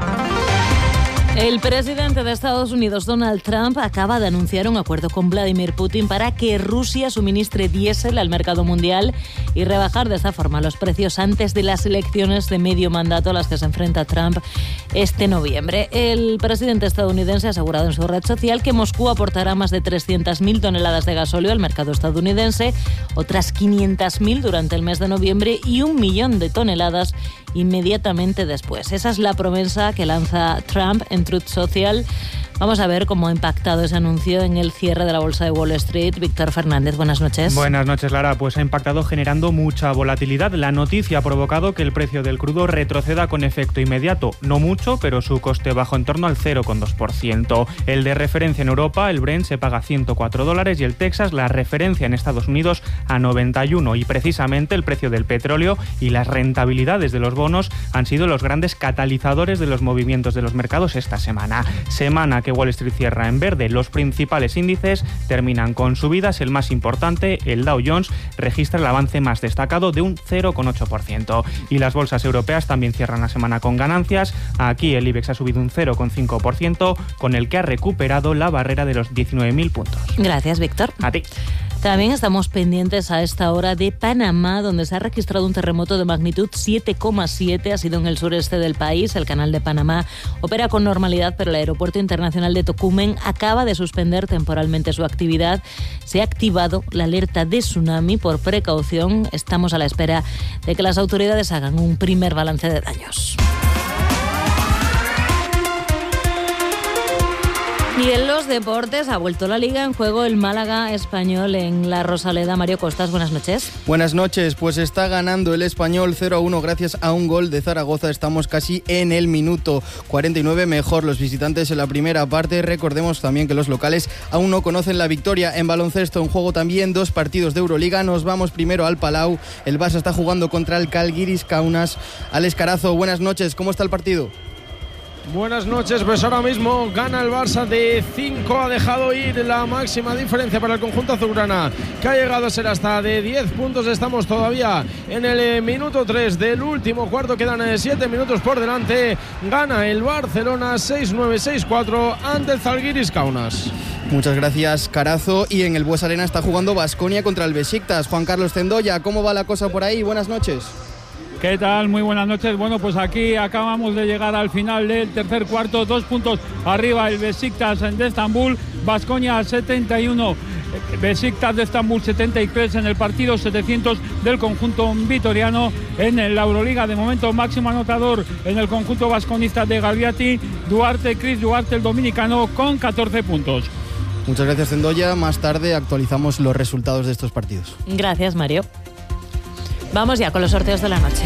El presidente de Estados Unidos, Donald Trump, acaba de anunciar un acuerdo con Vladimir Putin para que Rusia suministre diésel al mercado mundial y rebajar de esta forma los precios antes de las elecciones de medio mandato a las que se enfrenta Trump este noviembre. El presidente estadounidense ha asegurado en su red social que Moscú aportará más de trescientas mil toneladas de gasóleo al mercado estadounidense, otras quinientas mil durante el mes de noviembre y un millón de toneladas inmediatamente después. Esa es la promesa que lanza Trump en Truth Social. Vamos a ver cómo ha impactado ese anuncio en el cierre de la bolsa de Wall Street. Víctor Fernández, buenas noches. Buenas noches, Lara. Pues ha impactado generando mucha volatilidad. La noticia ha provocado que el precio del crudo retroceda con efecto inmediato. No mucho, pero su coste bajó en torno al cero coma dos por ciento. El de referencia en Europa, el Brent, se paga a ciento cuatro dólares y el Texas, la referencia en Estados Unidos, a noventa y uno. Y precisamente el precio del petróleo y las rentabilidades de los bonos han sido los grandes catalizadores de los movimientos de los mercados esta semana. Semana que Wall Street cierra en verde. Los principales índices terminan con subidas. El más importante, el Dow Jones, registra el avance más destacado de un cero coma ocho por ciento. Y las bolsas europeas también cierran la semana con ganancias. Aquí el IBEX ha subido un cero coma cinco por ciento, con el que ha recuperado la barrera de los diecinueve mil puntos. Gracias, Víctor. A ti. También estamos pendientes a esta hora de Panamá, donde se ha registrado un terremoto de magnitud siete coma siete. Ha sido en el sureste del país. El canal de Panamá opera con normalidad, pero el aeropuerto internacional de Tocumen acaba de suspender temporalmente su actividad. Se ha activado la alerta de tsunami por precaución. Estamos a la espera de que las autoridades hagan un primer balance de daños. Y en los deportes ha vuelto la Liga en juego el Málaga Español en la Rosaleda. Mario Costas, buenas noches. Buenas noches, pues está ganando el Español cero a uno gracias a un gol de Zaragoza. Estamos casi en el minuto cuarenta y nueve, mejor los visitantes en la primera parte. Recordemos también que los locales aún no conocen la victoria. En baloncesto en juego también dos partidos de Euroliga. Nos vamos primero al Palau. El Barça está jugando contra el Calgiris Kaunas. Alex Carazo, buenas noches, ¿cómo está el partido? Buenas noches, pues ahora mismo gana el Barça de cinco, ha dejado ir la máxima diferencia para el conjunto azulgrana, que ha llegado a ser hasta de diez puntos. Estamos todavía en el eh, minuto tres del último cuarto, quedan eh, siete minutos por delante. Gana el Barcelona seis nueve seis cuatro ante el Zalgiris Kaunas. Muchas gracias, Carazo. Y en el Bues Arena está jugando Baskonia contra el Besiktas. Juan Carlos Zendoya, ¿cómo va la cosa por ahí? Buenas noches. ¿Qué tal? Muy buenas noches. Bueno, pues aquí acabamos de llegar al final del tercer cuarto. Dos puntos arriba el Besiktas de Estambul. Baskonia setenta y uno. Besiktas de Estambul setenta y tres en el partido. setecientos del conjunto vitoriano. En la Euroliga, de momento, máximo anotador en el conjunto vasconista de Galviati. Duarte, Chris Duarte, el dominicano, con catorce puntos. Muchas gracias, Zendoya. Más tarde actualizamos los resultados de estos partidos. Gracias, Mario. Vamos ya con los sorteos de la noche.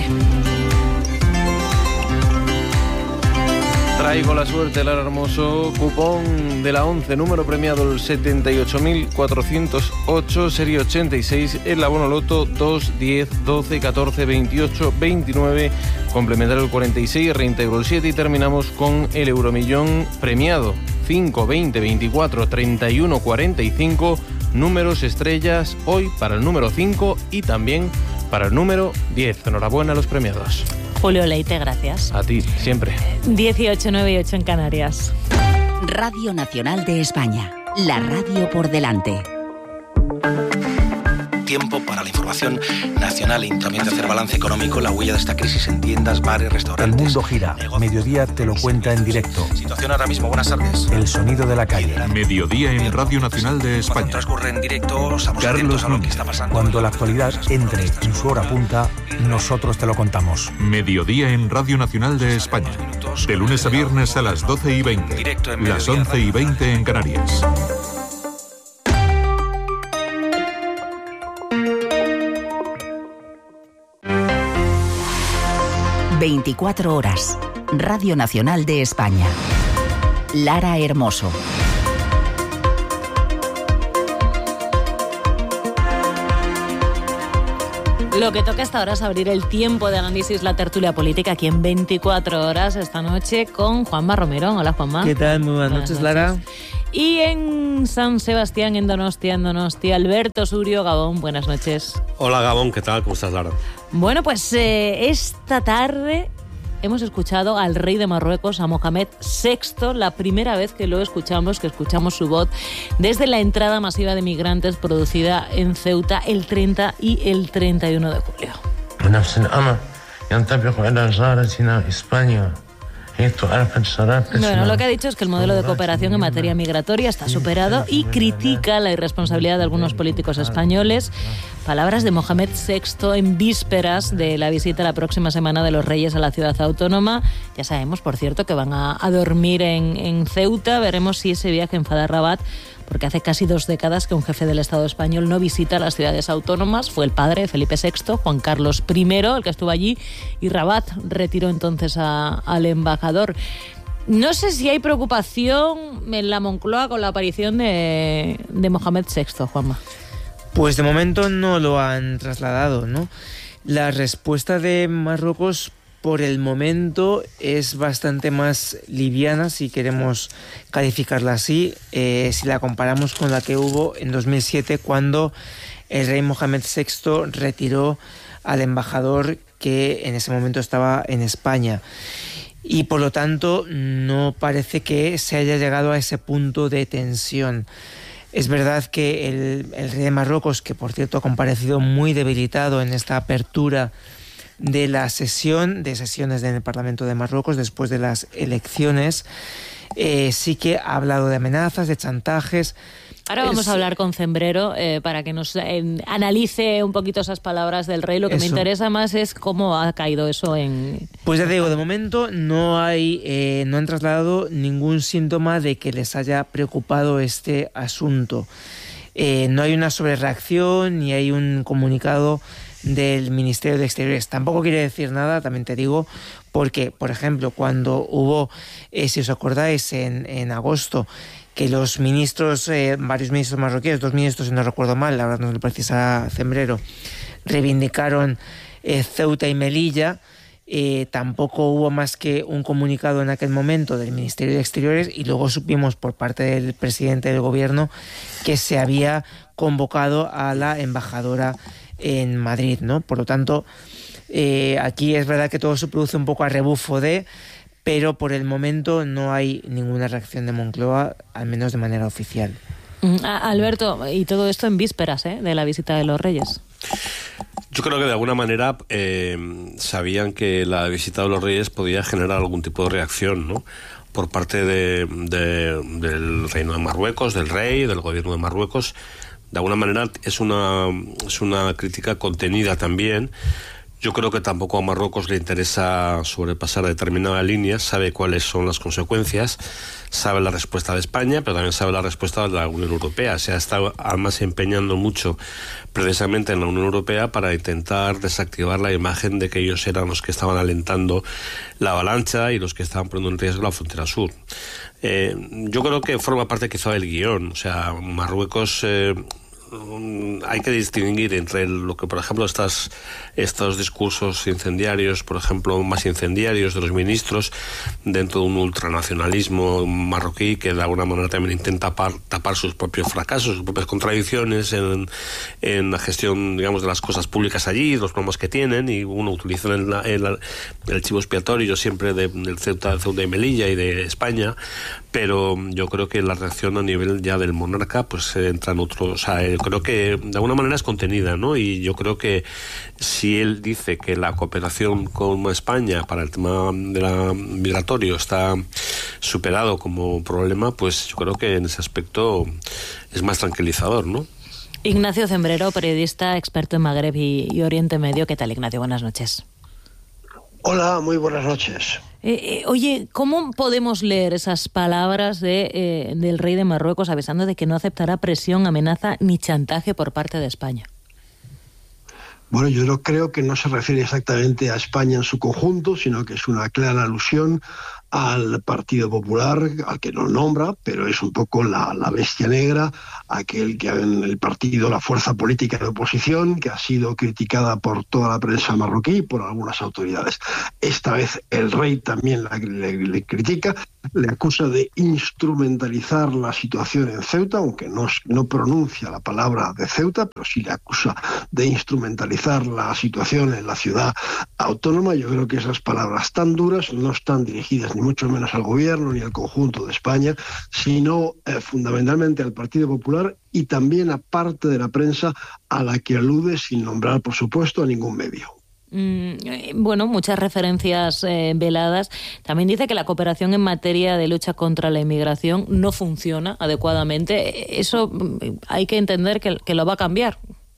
Traigo la suerte, Lara Hermoso. Cupón de la once, número premiado el setenta y ocho mil cuatrocientos ocho, serie ochenta y seis, el la Bono Loto dos, diez, doce, catorce, veintiocho, veintinueve, complementario el cuarenta y seis, reintegro el siete y terminamos con el Euromillón premiado cinco, veinte, veinticuatro, treinta y uno, cuarenta y cinco, números estrellas hoy para el número cinco y también para el número diez. Enhorabuena a los premiados. Julio Leite, gracias. A ti, siempre. dieciocho, nueve y ocho en Canarias. Radio Nacional de España, la radio por delante. tiempo para la información nacional y también de hacer balance económico, la huella de esta crisis en tiendas, bares, restaurantes. El mundo gira. Negocios. Mediodía te lo cuenta en directo. Situación ahora mismo. Buenas tardes. El sonido de la calle. Mediodía en Radio Nacional de España. Cuando transcurre en directo, estamos atentos a lo que está pasando. Cuando la actualidad entre en su hora punta, nosotros te lo contamos. Mediodía en Radio Nacional de España. De lunes a viernes a las doce y veinte. Las once y veinte en Canarias. veinticuatro horas. Radio Nacional de España. Lara Hermoso. Lo que toca hasta ahora es abrir el tiempo de análisis, la tertulia política aquí en veinticuatro horas esta noche con Juanma Romero. Hola, Juanma. ¿Qué tal? Muy buenas, buenas noches, noches, Lara. Y en San Sebastián, en Donostia, en Donostia, Alberto Surio. Gabón, buenas noches. Hola, Gabón, ¿qué tal? ¿Cómo estás, Lara? Bueno, pues eh, esta tarde hemos escuchado al rey de Marruecos, a Mohamed sexto, la primera vez que lo escuchamos, que escuchamos su voz desde la entrada masiva de migrantes producida en Ceuta el treinta y el treinta y uno de julio. Bueno, lo que ha dicho es que el modelo de cooperación en materia migratoria está superado y critica la irresponsabilidad de algunos políticos españoles. Palabras de Mohamed sexto en vísperas de la visita la próxima semana de los Reyes a la ciudad autónoma. Ya sabemos, por cierto, que van a, a dormir en, en Ceuta. Veremos si ese viaje enfada a Rabat, porque hace casi dos décadas que un jefe del Estado español no visita las ciudades autónomas. Fue el padre de Felipe sexto, Juan Carlos primero, el que estuvo allí, y Rabat retiró entonces a, al embajador. No sé si hay preocupación en la Moncloa con la aparición de, de Mohamed sexto, Juanma. Pues de momento no lo han trasladado, ¿no? La respuesta de Marruecos por el momento es bastante más liviana, si queremos calificarla así, eh, si la comparamos con la que hubo en dos mil siete, cuando el rey Mohamed sexto retiró al embajador que en ese momento estaba en España. Y por lo tanto no parece que se haya llegado a ese punto de tensión. Es verdad que el, el rey de Marruecos, que por cierto ha comparecido muy debilitado en esta apertura de la sesión, de sesiones en el Parlamento de Marruecos después de las elecciones, eh, sí que ha hablado de amenazas, de chantajes. Ahora vamos es, a hablar con Cembrero eh, para que nos eh, analice un poquito esas palabras del rey. Lo que eso. me interesa más es cómo ha caído eso en... Pues ya te digo, de momento no hay, eh, no han trasladado ningún síntoma de que les haya preocupado este asunto. Eh, no hay una sobrereacción ni hay un comunicado del Ministerio de Exteriores. Tampoco quiere decir nada, también te digo, porque, por ejemplo, cuando hubo, eh, si os acordáis, en, en agosto, que los ministros, eh, varios ministros marroquíes, dos ministros, si no recuerdo mal, la verdad no le precisa Cembrero, reivindicaron eh, Ceuta y Melilla, eh, tampoco hubo más que un comunicado en aquel momento del Ministerio de Exteriores, y luego supimos por parte del presidente del gobierno que se había convocado a la embajadora en Madrid, ¿no? Por lo tanto, eh, aquí es verdad que todo se produce un poco a rebufo de... pero por el momento no hay ninguna reacción de Moncloa, al menos de manera oficial. Alberto, y todo esto en vísperas ¿eh? de la visita de los Reyes. Yo creo que de alguna manera eh, sabían que la visita de los Reyes podía generar algún tipo de reacción, ¿no? Por parte de, de, del Reino de Marruecos, del rey, del gobierno de Marruecos. De alguna manera es una, es una crítica contenida también. Yo creo que tampoco a Marruecos le interesa sobrepasar determinada línea, sabe cuáles son las consecuencias, sabe la respuesta de España, pero también sabe la respuesta de la Unión Europea. Se ha estado además empeñando mucho precisamente en la Unión Europea para intentar desactivar la imagen de que ellos eran los que estaban alentando la avalancha y los que estaban poniendo en riesgo la frontera sur. Eh, yo creo que forma parte quizá del guión. O sea, Marruecos... Eh, hay que distinguir entre lo que, por ejemplo, estas, estos discursos incendiarios, por ejemplo, más incendiarios de los ministros dentro de un ultranacionalismo marroquí que de alguna manera también intenta tapar, tapar sus propios fracasos, sus propias contradicciones en, en la gestión, digamos, de las cosas públicas allí, los problemas que tienen, y uno utiliza el, el, el chivo expiatorio siempre de, del Ceuta, Ceuta y Melilla y de España, pero yo creo que la reacción a nivel ya del monarca pues entra en otro, o sea, creo que de alguna manera es contenida, ¿no? Y yo creo que si él dice que la cooperación con España para el tema de la migratorio está superado como problema, pues yo creo que en ese aspecto es más tranquilizador, ¿no? Ignacio Cembrero, periodista, experto en Magreb y, y Oriente Medio. ¿Qué tal, Ignacio? Buenas noches. Hola, muy buenas noches. Eh, eh, oye, ¿cómo podemos leer esas palabras de, eh, del rey de Marruecos avisando de que no aceptará presión, amenaza ni chantaje por parte de España? Bueno, yo no creo que no se refiere exactamente a España en su conjunto, sino que es una clara alusión al Partido Popular, al que no nombra, pero es un poco la, la bestia negra, aquel que en el partido, la fuerza política de oposición, que ha sido criticada por toda la prensa marroquí y por algunas autoridades. Esta vez el rey también la, le, le critica, le acusa de instrumentalizar la situación en Ceuta, aunque no, no pronuncia la palabra de Ceuta, pero sí le acusa de instrumentalizar la situación en la ciudad autónoma. Yo creo que esas palabras tan duras no están dirigidas ni mucho menos al gobierno ni al conjunto de España, sino eh, fundamentalmente al Partido Popular y también a parte de la prensa a la que alude sin nombrar, por supuesto, a ningún medio. Mm, bueno, muchas referencias eh, veladas. También dice que la cooperación en materia de lucha contra la inmigración no funciona adecuadamente. Eso hay que entender que, que lo va a cambiar.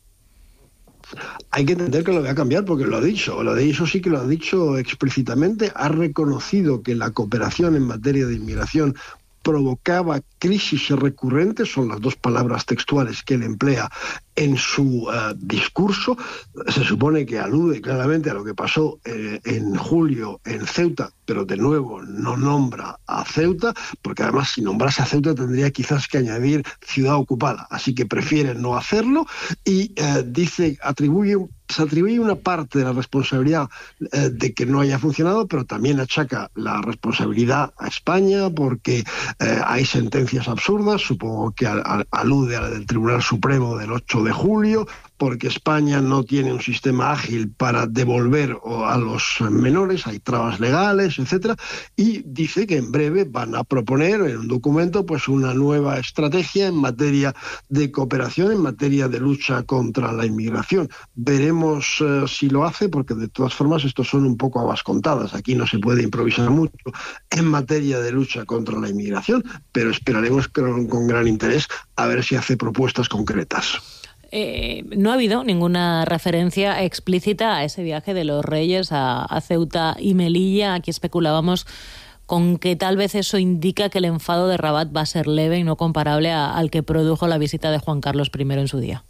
Hay que entender que lo va a cambiar porque lo ha dicho, lo ha dicho sí que lo ha dicho explícitamente, ha reconocido que la cooperación en materia de inmigración provocaba crisis recurrentes, son las dos palabras textuales que él emplea en su uh, discurso. Se supone que alude claramente a lo que pasó eh, en julio en Ceuta, pero de nuevo no nombra a Ceuta, porque además si nombrase a Ceuta tendría quizás que añadir ciudad ocupada, así que prefiere no hacerlo y eh, dice, atribuye se atribuye una parte de la responsabilidad eh, de que no haya funcionado, pero también achaca la responsabilidad a España porque eh, hay sentencias absurdas, supongo que al, al, alude a la del Tribunal Supremo del ocho de julio, porque España no tiene un sistema ágil para devolver a los menores, hay trabas legales, etcétera, y dice que en breve van a proponer en un documento pues una nueva estrategia en materia de cooperación, en materia de lucha contra la inmigración. Veremos uh, si lo hace, porque de todas formas estos son un poco habas contadas, aquí no se puede improvisar mucho en materia de lucha contra la inmigración, pero esperaremos con, con gran interés a ver si hace propuestas concretas. Eh, no ha habido ninguna referencia explícita a ese viaje de los Reyes a, a Ceuta y Melilla. Aquí especulábamos con que tal vez eso indica que el enfado de Rabat va a ser leve y no comparable a, al que produjo la visita de Juan Carlos primero en su día.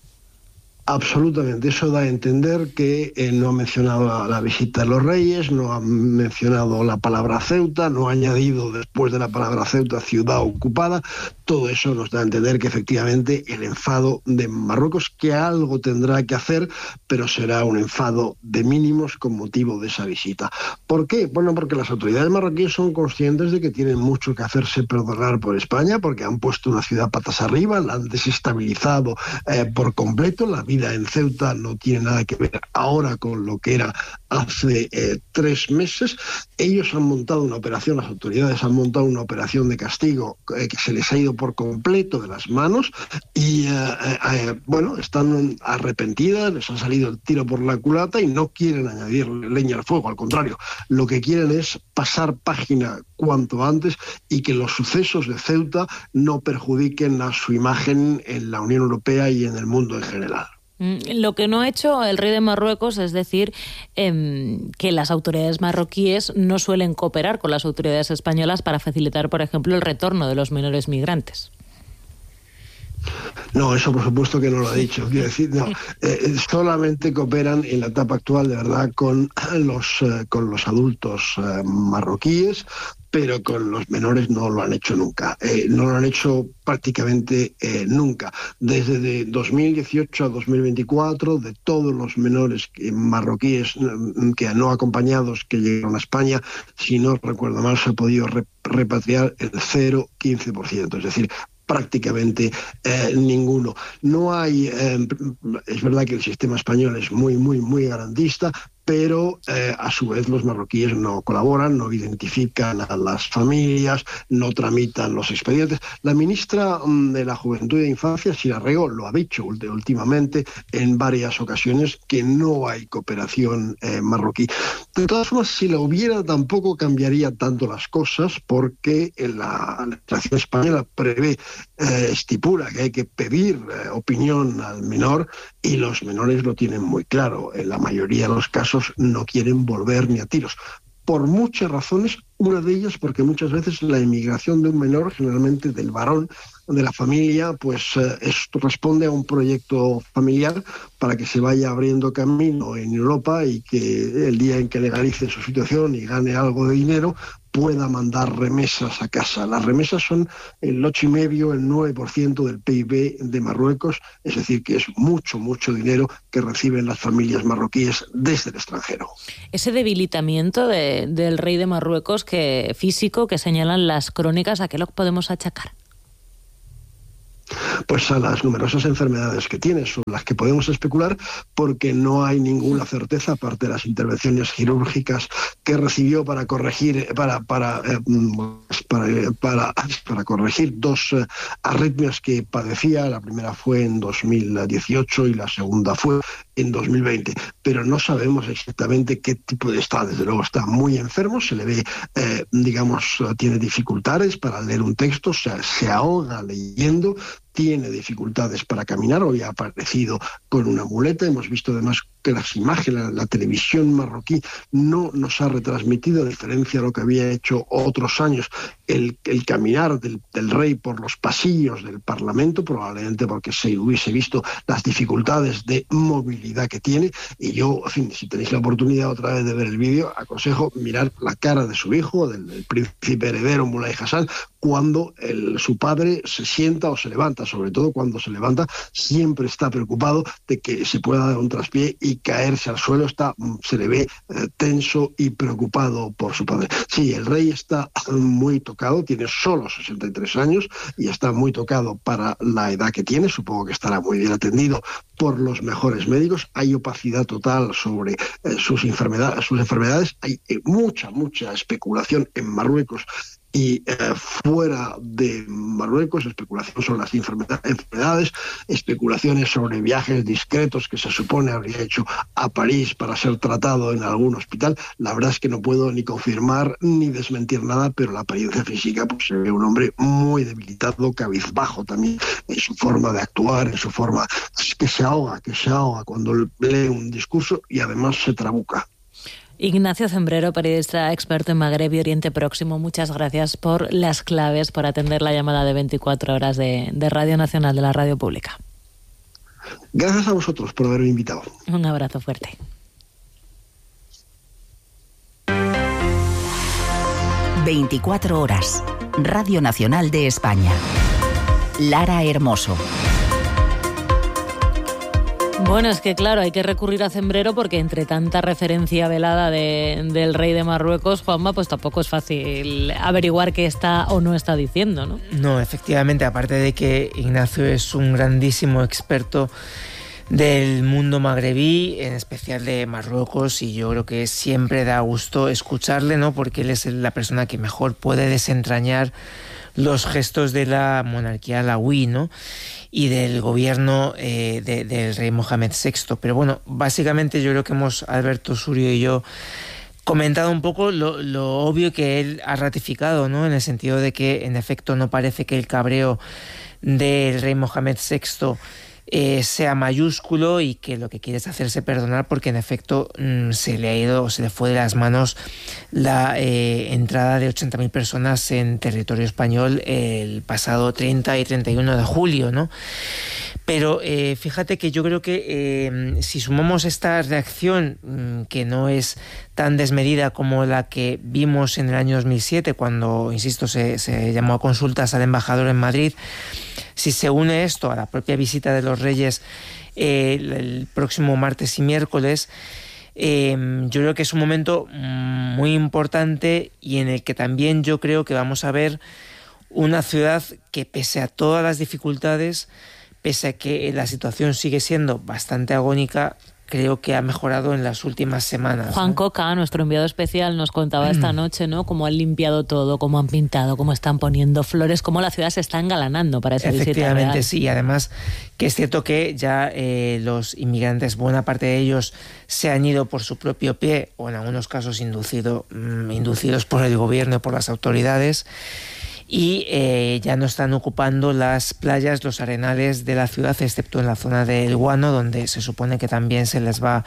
Absolutamente, eso da a entender que eh, no ha mencionado la, la visita de los Reyes, no ha mencionado la palabra Ceuta, no ha añadido después de la palabra Ceuta ciudad ocupada. Todo eso nos da a entender que efectivamente el enfado de Marruecos, que algo tendrá que hacer, pero será un enfado de mínimos con motivo de esa visita. ¿Por qué? Bueno, porque las autoridades marroquíes son conscientes de que tienen mucho que hacerse perdonar por España, porque han puesto una ciudad patas arriba, la han desestabilizado eh, por completo. La vida en Ceuta no tiene nada que ver ahora con lo que era hace eh, tres meses. Ellos han montado una operación, las autoridades han montado una operación de castigo eh, que se les ha ido por completo de las manos y eh, eh, bueno, están arrepentidas, les ha salido el tiro por la culata y no quieren añadir leña al fuego, al contrario, lo que quieren es pasar página cuanto antes y que los sucesos de Ceuta no perjudiquen a su imagen en la Unión Europea y en el mundo en general. Lo que no ha hecho el rey de Marruecos es decir eh, que las autoridades marroquíes no suelen cooperar con las autoridades españolas para facilitar, por ejemplo, el retorno de los menores migrantes. No, eso por supuesto que no lo ha dicho. Quiero decir, no, eh, solamente cooperan en la etapa actual, de verdad, con los, eh, con los adultos eh, marroquíes, pero con los menores no lo han hecho nunca. Eh, no lo han hecho prácticamente eh, nunca. Desde de dos mil dieciocho a dos mil veinticuatro, de todos los menores marroquíes que no acompañados que llegaron a España, si no recuerdo mal, se ha podido re- repatriar el cero coma quince por ciento. Es decir, prácticamente eh, ninguno. No hay, eh, es verdad que el sistema español es muy, muy, muy garantista, pero eh, a su vez los marroquíes no colaboran, no identifican a las familias, no tramitan los expedientes. La ministra de la Juventud e Infancia, Sira Rego, lo ha dicho últimamente en varias ocasiones, que no hay cooperación eh, marroquí. De todas formas, si la hubiera, tampoco cambiaría tanto las cosas, porque la legislación española prevé, eh, estipula que hay que pedir eh, opinión al menor, y los menores lo tienen muy claro. En la mayoría de los casos no quieren volver ni a tiros, por muchas razones. Una de ellas porque muchas veces la inmigración de un menor, generalmente del varón de la familia, pues eh, esto responde a un proyecto familiar para que se vaya abriendo camino en Europa, y que el día en que legalice su situación y gane algo de dinero pueda mandar remesas a casa. Las remesas son el ocho coma cinco, el nueve por ciento del P I B de Marruecos, es decir, que es mucho, mucho dinero que reciben las familias marroquíes desde el extranjero. Ese debilitamiento de, del rey de Marruecos que físico que señalan las crónicas, ¿a qué lo podemos achacar? Pues a las numerosas enfermedades que tiene, son las que podemos especular, porque no hay ninguna certeza, aparte de las intervenciones quirúrgicas que recibió para corregir para para eh, para, para, para corregir dos eh, arritmias que padecía. La primera fue en dos mil dieciocho y la segunda fue en dos mil veinte, pero no sabemos exactamente qué tipo de está. Desde luego está muy enfermo, se le ve, eh, digamos, tiene dificultades para leer un texto, o sea, se ahoga leyendo, tiene dificultades para caminar. Hoy ha aparecido con una muleta. Hemos visto además que las imágenes, la, la televisión marroquí no nos ha retransmitido, a diferencia de lo que había hecho otros años, el, el caminar del, del rey por los pasillos del Parlamento, probablemente porque se hubiese visto las dificultades de movilidad que tiene. Y yo, en fin, si tenéis la oportunidad otra vez de ver el vídeo, aconsejo mirar la cara de su hijo, del, del príncipe heredero Moulay Hassan, cuando el, su padre se sienta o se levanta, sobre todo cuando se levanta, siempre está preocupado de que se pueda dar un traspié y caerse al suelo. Está, se le ve eh, tenso y preocupado por su padre. Sí, el rey está muy tocado, tiene solo sesenta y tres años y está muy tocado para la edad que tiene. Supongo que estará muy bien atendido por los mejores médicos. Hay opacidad total sobre eh, sus, enfermedades, sus enfermedades. Hay eh, mucha, mucha especulación en Marruecos y eh, fuera de Marruecos, especulación sobre las enfermedades, especulaciones sobre viajes discretos que se supone habría hecho a París para ser tratado en algún hospital. La verdad es que no puedo ni confirmar ni desmentir nada, pero la apariencia física, pues se ve un hombre muy debilitado, cabizbajo también en su forma de actuar, en su forma, es que se ahoga, que se ahoga cuando lee un discurso y además se trabuca. Ignacio Cembrero, periodista experto en Magreb y Oriente Próximo, muchas gracias por las claves, por atender la llamada de veinticuatro horas de, de Radio Nacional, de la Radio Pública. Gracias a vosotros por haberme invitado. Un abrazo fuerte. veinticuatro horas. Radio Nacional de España. Lara Hermoso. Bueno, es que claro, hay que recurrir a Cembrero porque entre tanta referencia velada de, del rey de Marruecos, Juanma, pues tampoco es fácil averiguar qué está o no está diciendo, ¿no? No, efectivamente, aparte de que Ignacio es un grandísimo experto del mundo magrebí, en especial de Marruecos, y yo creo que siempre da gusto escucharle, ¿no? Porque él es la persona que mejor puede desentrañar los gestos de la monarquía alauí, ¿no? Y del gobierno eh, de, del rey Mohamed sexto. Pero bueno, básicamente yo creo que hemos, Alberto Surio y yo, comentado un poco lo, lo obvio que él ha ratificado, ¿no? En el sentido de que, en efecto, no parece que el cabreo del rey Mohamed sexto Eh, sea mayúsculo y que lo que quiere es hacerse perdonar porque en efecto mmm, se le ha ido, se le fue de las manos la eh, entrada de ochenta mil personas en territorio español el pasado treinta y treinta y uno de julio, ¿no? Pero eh, fíjate que yo creo que eh, si sumamos esta reacción mmm, que no es tan desmedida como la que vimos en el año dos mil siete cuando, insisto, se, se llamó a consultas al embajador en Madrid, si se une esto a la propia visita de los reyes eh, el, el próximo martes y miércoles, eh, yo creo que es un momento muy importante y en el que también yo creo que vamos a ver una ciudad que, pese a todas las dificultades, pese a que la situación sigue siendo bastante agónica, creo que ha mejorado en las últimas semanas. Juan ¿no? Coca, nuestro enviado especial, nos contaba esta noche, ¿no? Cómo han limpiado todo, cómo han pintado, cómo están poniendo flores, cómo la ciudad se está engalanando para esa visita real. Efectivamente, sí. Además, que es cierto que ya eh, los inmigrantes, buena parte de ellos, se han ido por su propio pie, o en algunos casos inducido, mm, inducidos por el gobierno y por las autoridades. Y eh, ya no están ocupando las playas, los arenales de la ciudad, excepto en la zona del Guano, donde se supone que también se les va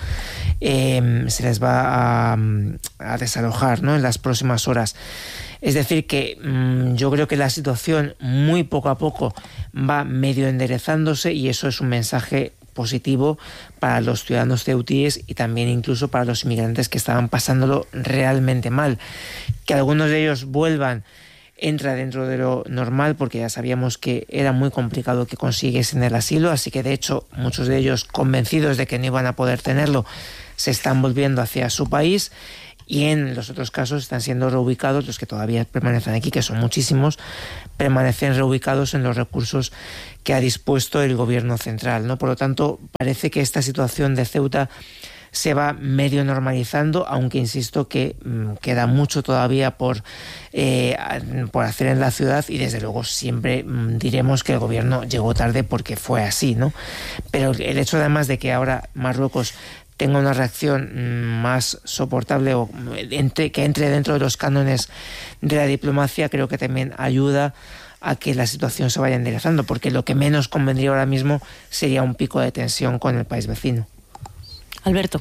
eh, se les va a, a desalojar, ¿no?, en las próximas horas. Es decir que mmm, yo creo que la situación muy poco a poco va medio enderezándose, y eso es un mensaje positivo para los ciudadanos ceutíes y también incluso para los inmigrantes que estaban pasándolo realmente mal. Que algunos de ellos vuelvan entra dentro de lo normal, porque ya sabíamos que era muy complicado que consiguiesen el asilo, así que de hecho muchos de ellos, convencidos de que no iban a poder tenerlo, se están volviendo hacia su país, y en los otros casos están siendo reubicados, los que todavía permanecen aquí, que son muchísimos, permanecen reubicados en los recursos que ha dispuesto el gobierno central, ¿no? Por lo tanto, parece que esta situación de Ceuta se va medio normalizando, aunque insisto que mmm, queda mucho todavía por, eh, por hacer en la ciudad, y desde luego siempre mmm, diremos que el gobierno llegó tarde porque fue así, ¿no? Pero el hecho además de que ahora Marruecos tenga una reacción mmm, más soportable, o entre, que entre dentro de los cánones de la diplomacia, creo que también ayuda a que la situación se vaya enderezando, porque lo que menos convendría ahora mismo sería un pico de tensión con el país vecino. Alberto.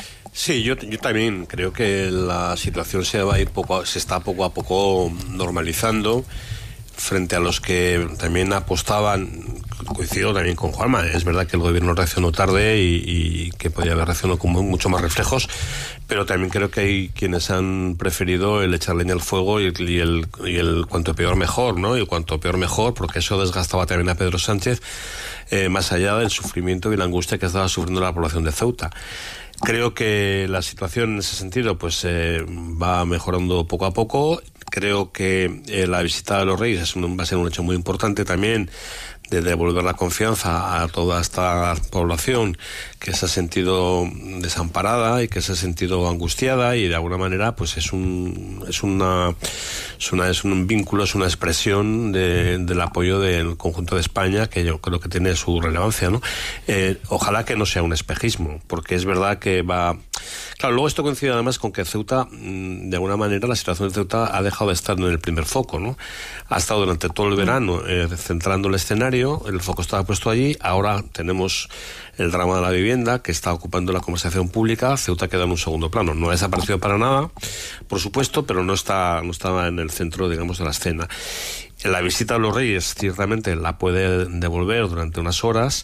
Sí, yo, yo también creo que la situación se va a ir poco a, se está poco a poco normalizando, frente a los que también apostaban. Coincido también con Juanma, es verdad que el gobierno reaccionó tarde y, y que podía haber reaccionado con mucho más reflejos, pero también creo que hay quienes han preferido el echar leña al fuego y el, y el, y el cuanto peor mejor, ¿no? Y cuanto peor mejor, porque eso desgastaba también a Pedro Sánchez, eh, más allá del sufrimiento y la angustia que estaba sufriendo la población de Ceuta. Creo que la situación en ese sentido pues eh, va mejorando poco a poco. Creo que eh, la visita de los Reyes es un, va a ser un hecho muy importante también, de devolver la confianza a toda esta población que se ha sentido desamparada y que se ha sentido angustiada, y de alguna manera pues es un es una es, una, es un vínculo, es una expresión de, del apoyo del conjunto de España, que yo creo que tiene su relevancia, ¿no? Eh, ojalá que no sea un espejismo, porque es verdad que va... Claro, luego esto coincide además con que Ceuta, de alguna manera, la situación de Ceuta ha dejado de estar en el primer foco, ¿no? Ha estado durante todo el verano eh, centrando el escenario, el foco estaba puesto allí, ahora tenemos el drama de la vivienda que está ocupando la conversación pública. Ceuta queda en un segundo plano, no ha desaparecido para nada, por supuesto, pero no está, no estaba en el centro, digamos, de la escena. La visita a los Reyes ciertamente la puede devolver durante unas horas,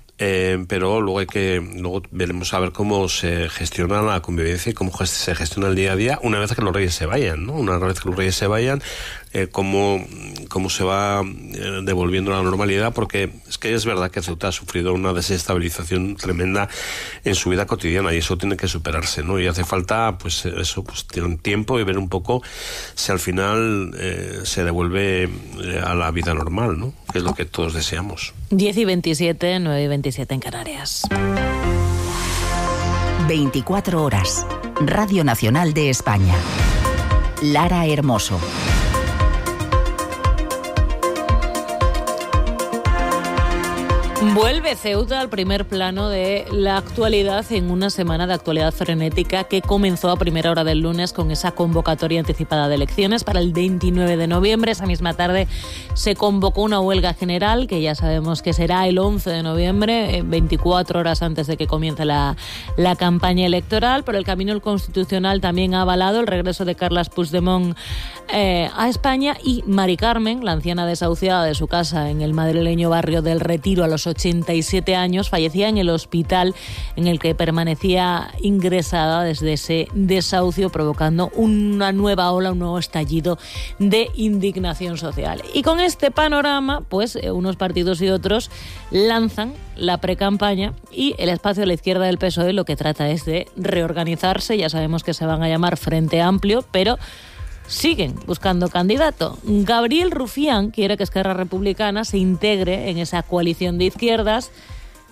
Eh, pero luego hay que luego veremos a ver cómo se gestiona la convivencia y cómo se gestiona el día a día una vez que los Reyes se vayan, ¿no? Una vez que los Reyes se vayan, eh, cómo, cómo se va eh, devolviendo la normalidad, porque es que es verdad que Ceuta ha sufrido una desestabilización tremenda en su vida cotidiana, y eso tiene que superarse, ¿no? Y hace falta, pues eso, pues tiene tiempo y ver un poco si al final eh, se devuelve eh, a la vida normal, ¿no? Que es lo que todos deseamos. diez y veintisiete, nueve y veintisiete en Canarias. veinticuatro horas. Radio Nacional de España. Lara Hermoso. Vuelve Ceuta al primer plano de la actualidad en una semana de actualidad frenética que comenzó a primera hora del lunes con esa convocatoria anticipada de elecciones para el veintinueve de noviembre. Esa misma tarde se convocó una huelga general que ya sabemos que será el once de noviembre, veinticuatro horas antes de que comience la, la campaña electoral. Pero el Camino Constitucional también ha avalado el regreso de Carles Puigdemont eh, a España, y Mari Carmen, la anciana desahuciada de su casa en el madrileño barrio del Retiro a los ochenta y siete años, fallecía en el hospital en el que permanecía ingresada desde ese desahucio, provocando una nueva ola, un nuevo estallido de indignación social. Y con este panorama, pues unos partidos y otros lanzan la precampaña, y el espacio a la izquierda del P S O E lo que trata es de reorganizarse. Ya sabemos que se van a llamar Frente Amplio, pero siguen buscando candidato. Gabriel Rufián quiere que Esquerra Republicana se integre en esa coalición de izquierdas,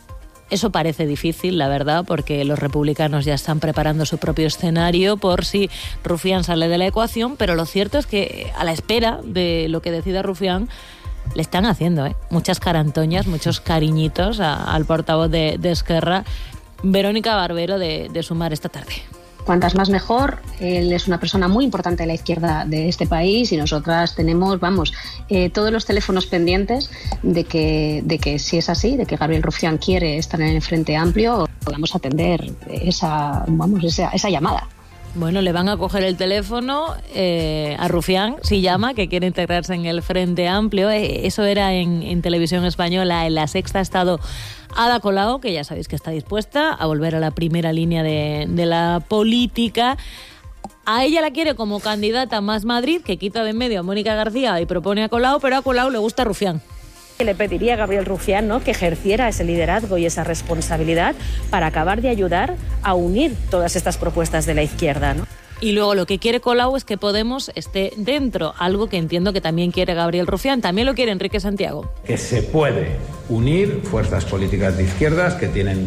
Eso parece difícil, la verdad, porque los republicanos ya están preparando su propio escenario por si Rufián sale de la ecuación, pero lo cierto es que a la espera de lo que decida Rufián, le están haciendo ¿eh? muchas carantoñas, muchos cariñitos a, al portavoz de, de Esquerra, Verónica Barbero, de, de Sumar esta tarde. Cuantas más mejor. Él es una persona muy importante de la izquierda de este país y nosotras tenemos, vamos, eh, todos los teléfonos pendientes de que, de que si es así, de que Gabriel Rufián quiere estar en el Frente Amplio, podamos atender esa, vamos, esa, esa llamada. Bueno, le van a coger el teléfono eh, a Rufián, si llama, que quiere integrarse en el Frente Amplio. Eh, eso era en, en Televisión Española. En La Sexta ha estado Ada Colau, que ya sabéis que está dispuesta a volver a la primera línea de, de la política. A ella la quiere como candidata Más Madrid, que quita de en medio a Mónica García y propone a Colau, pero a Colau le gusta Rufián. Le pediría a Gabriel Rufián, ¿no?, que ejerciera ese liderazgo y esa responsabilidad para acabar de ayudar a unir todas estas propuestas de la izquierda, ¿no? Y luego lo que quiere Colau es que Podemos esté dentro, algo que entiendo que también quiere Gabriel Rufián, también lo quiere Enrique Santiago. Que se puede unir fuerzas políticas de izquierdas que tienen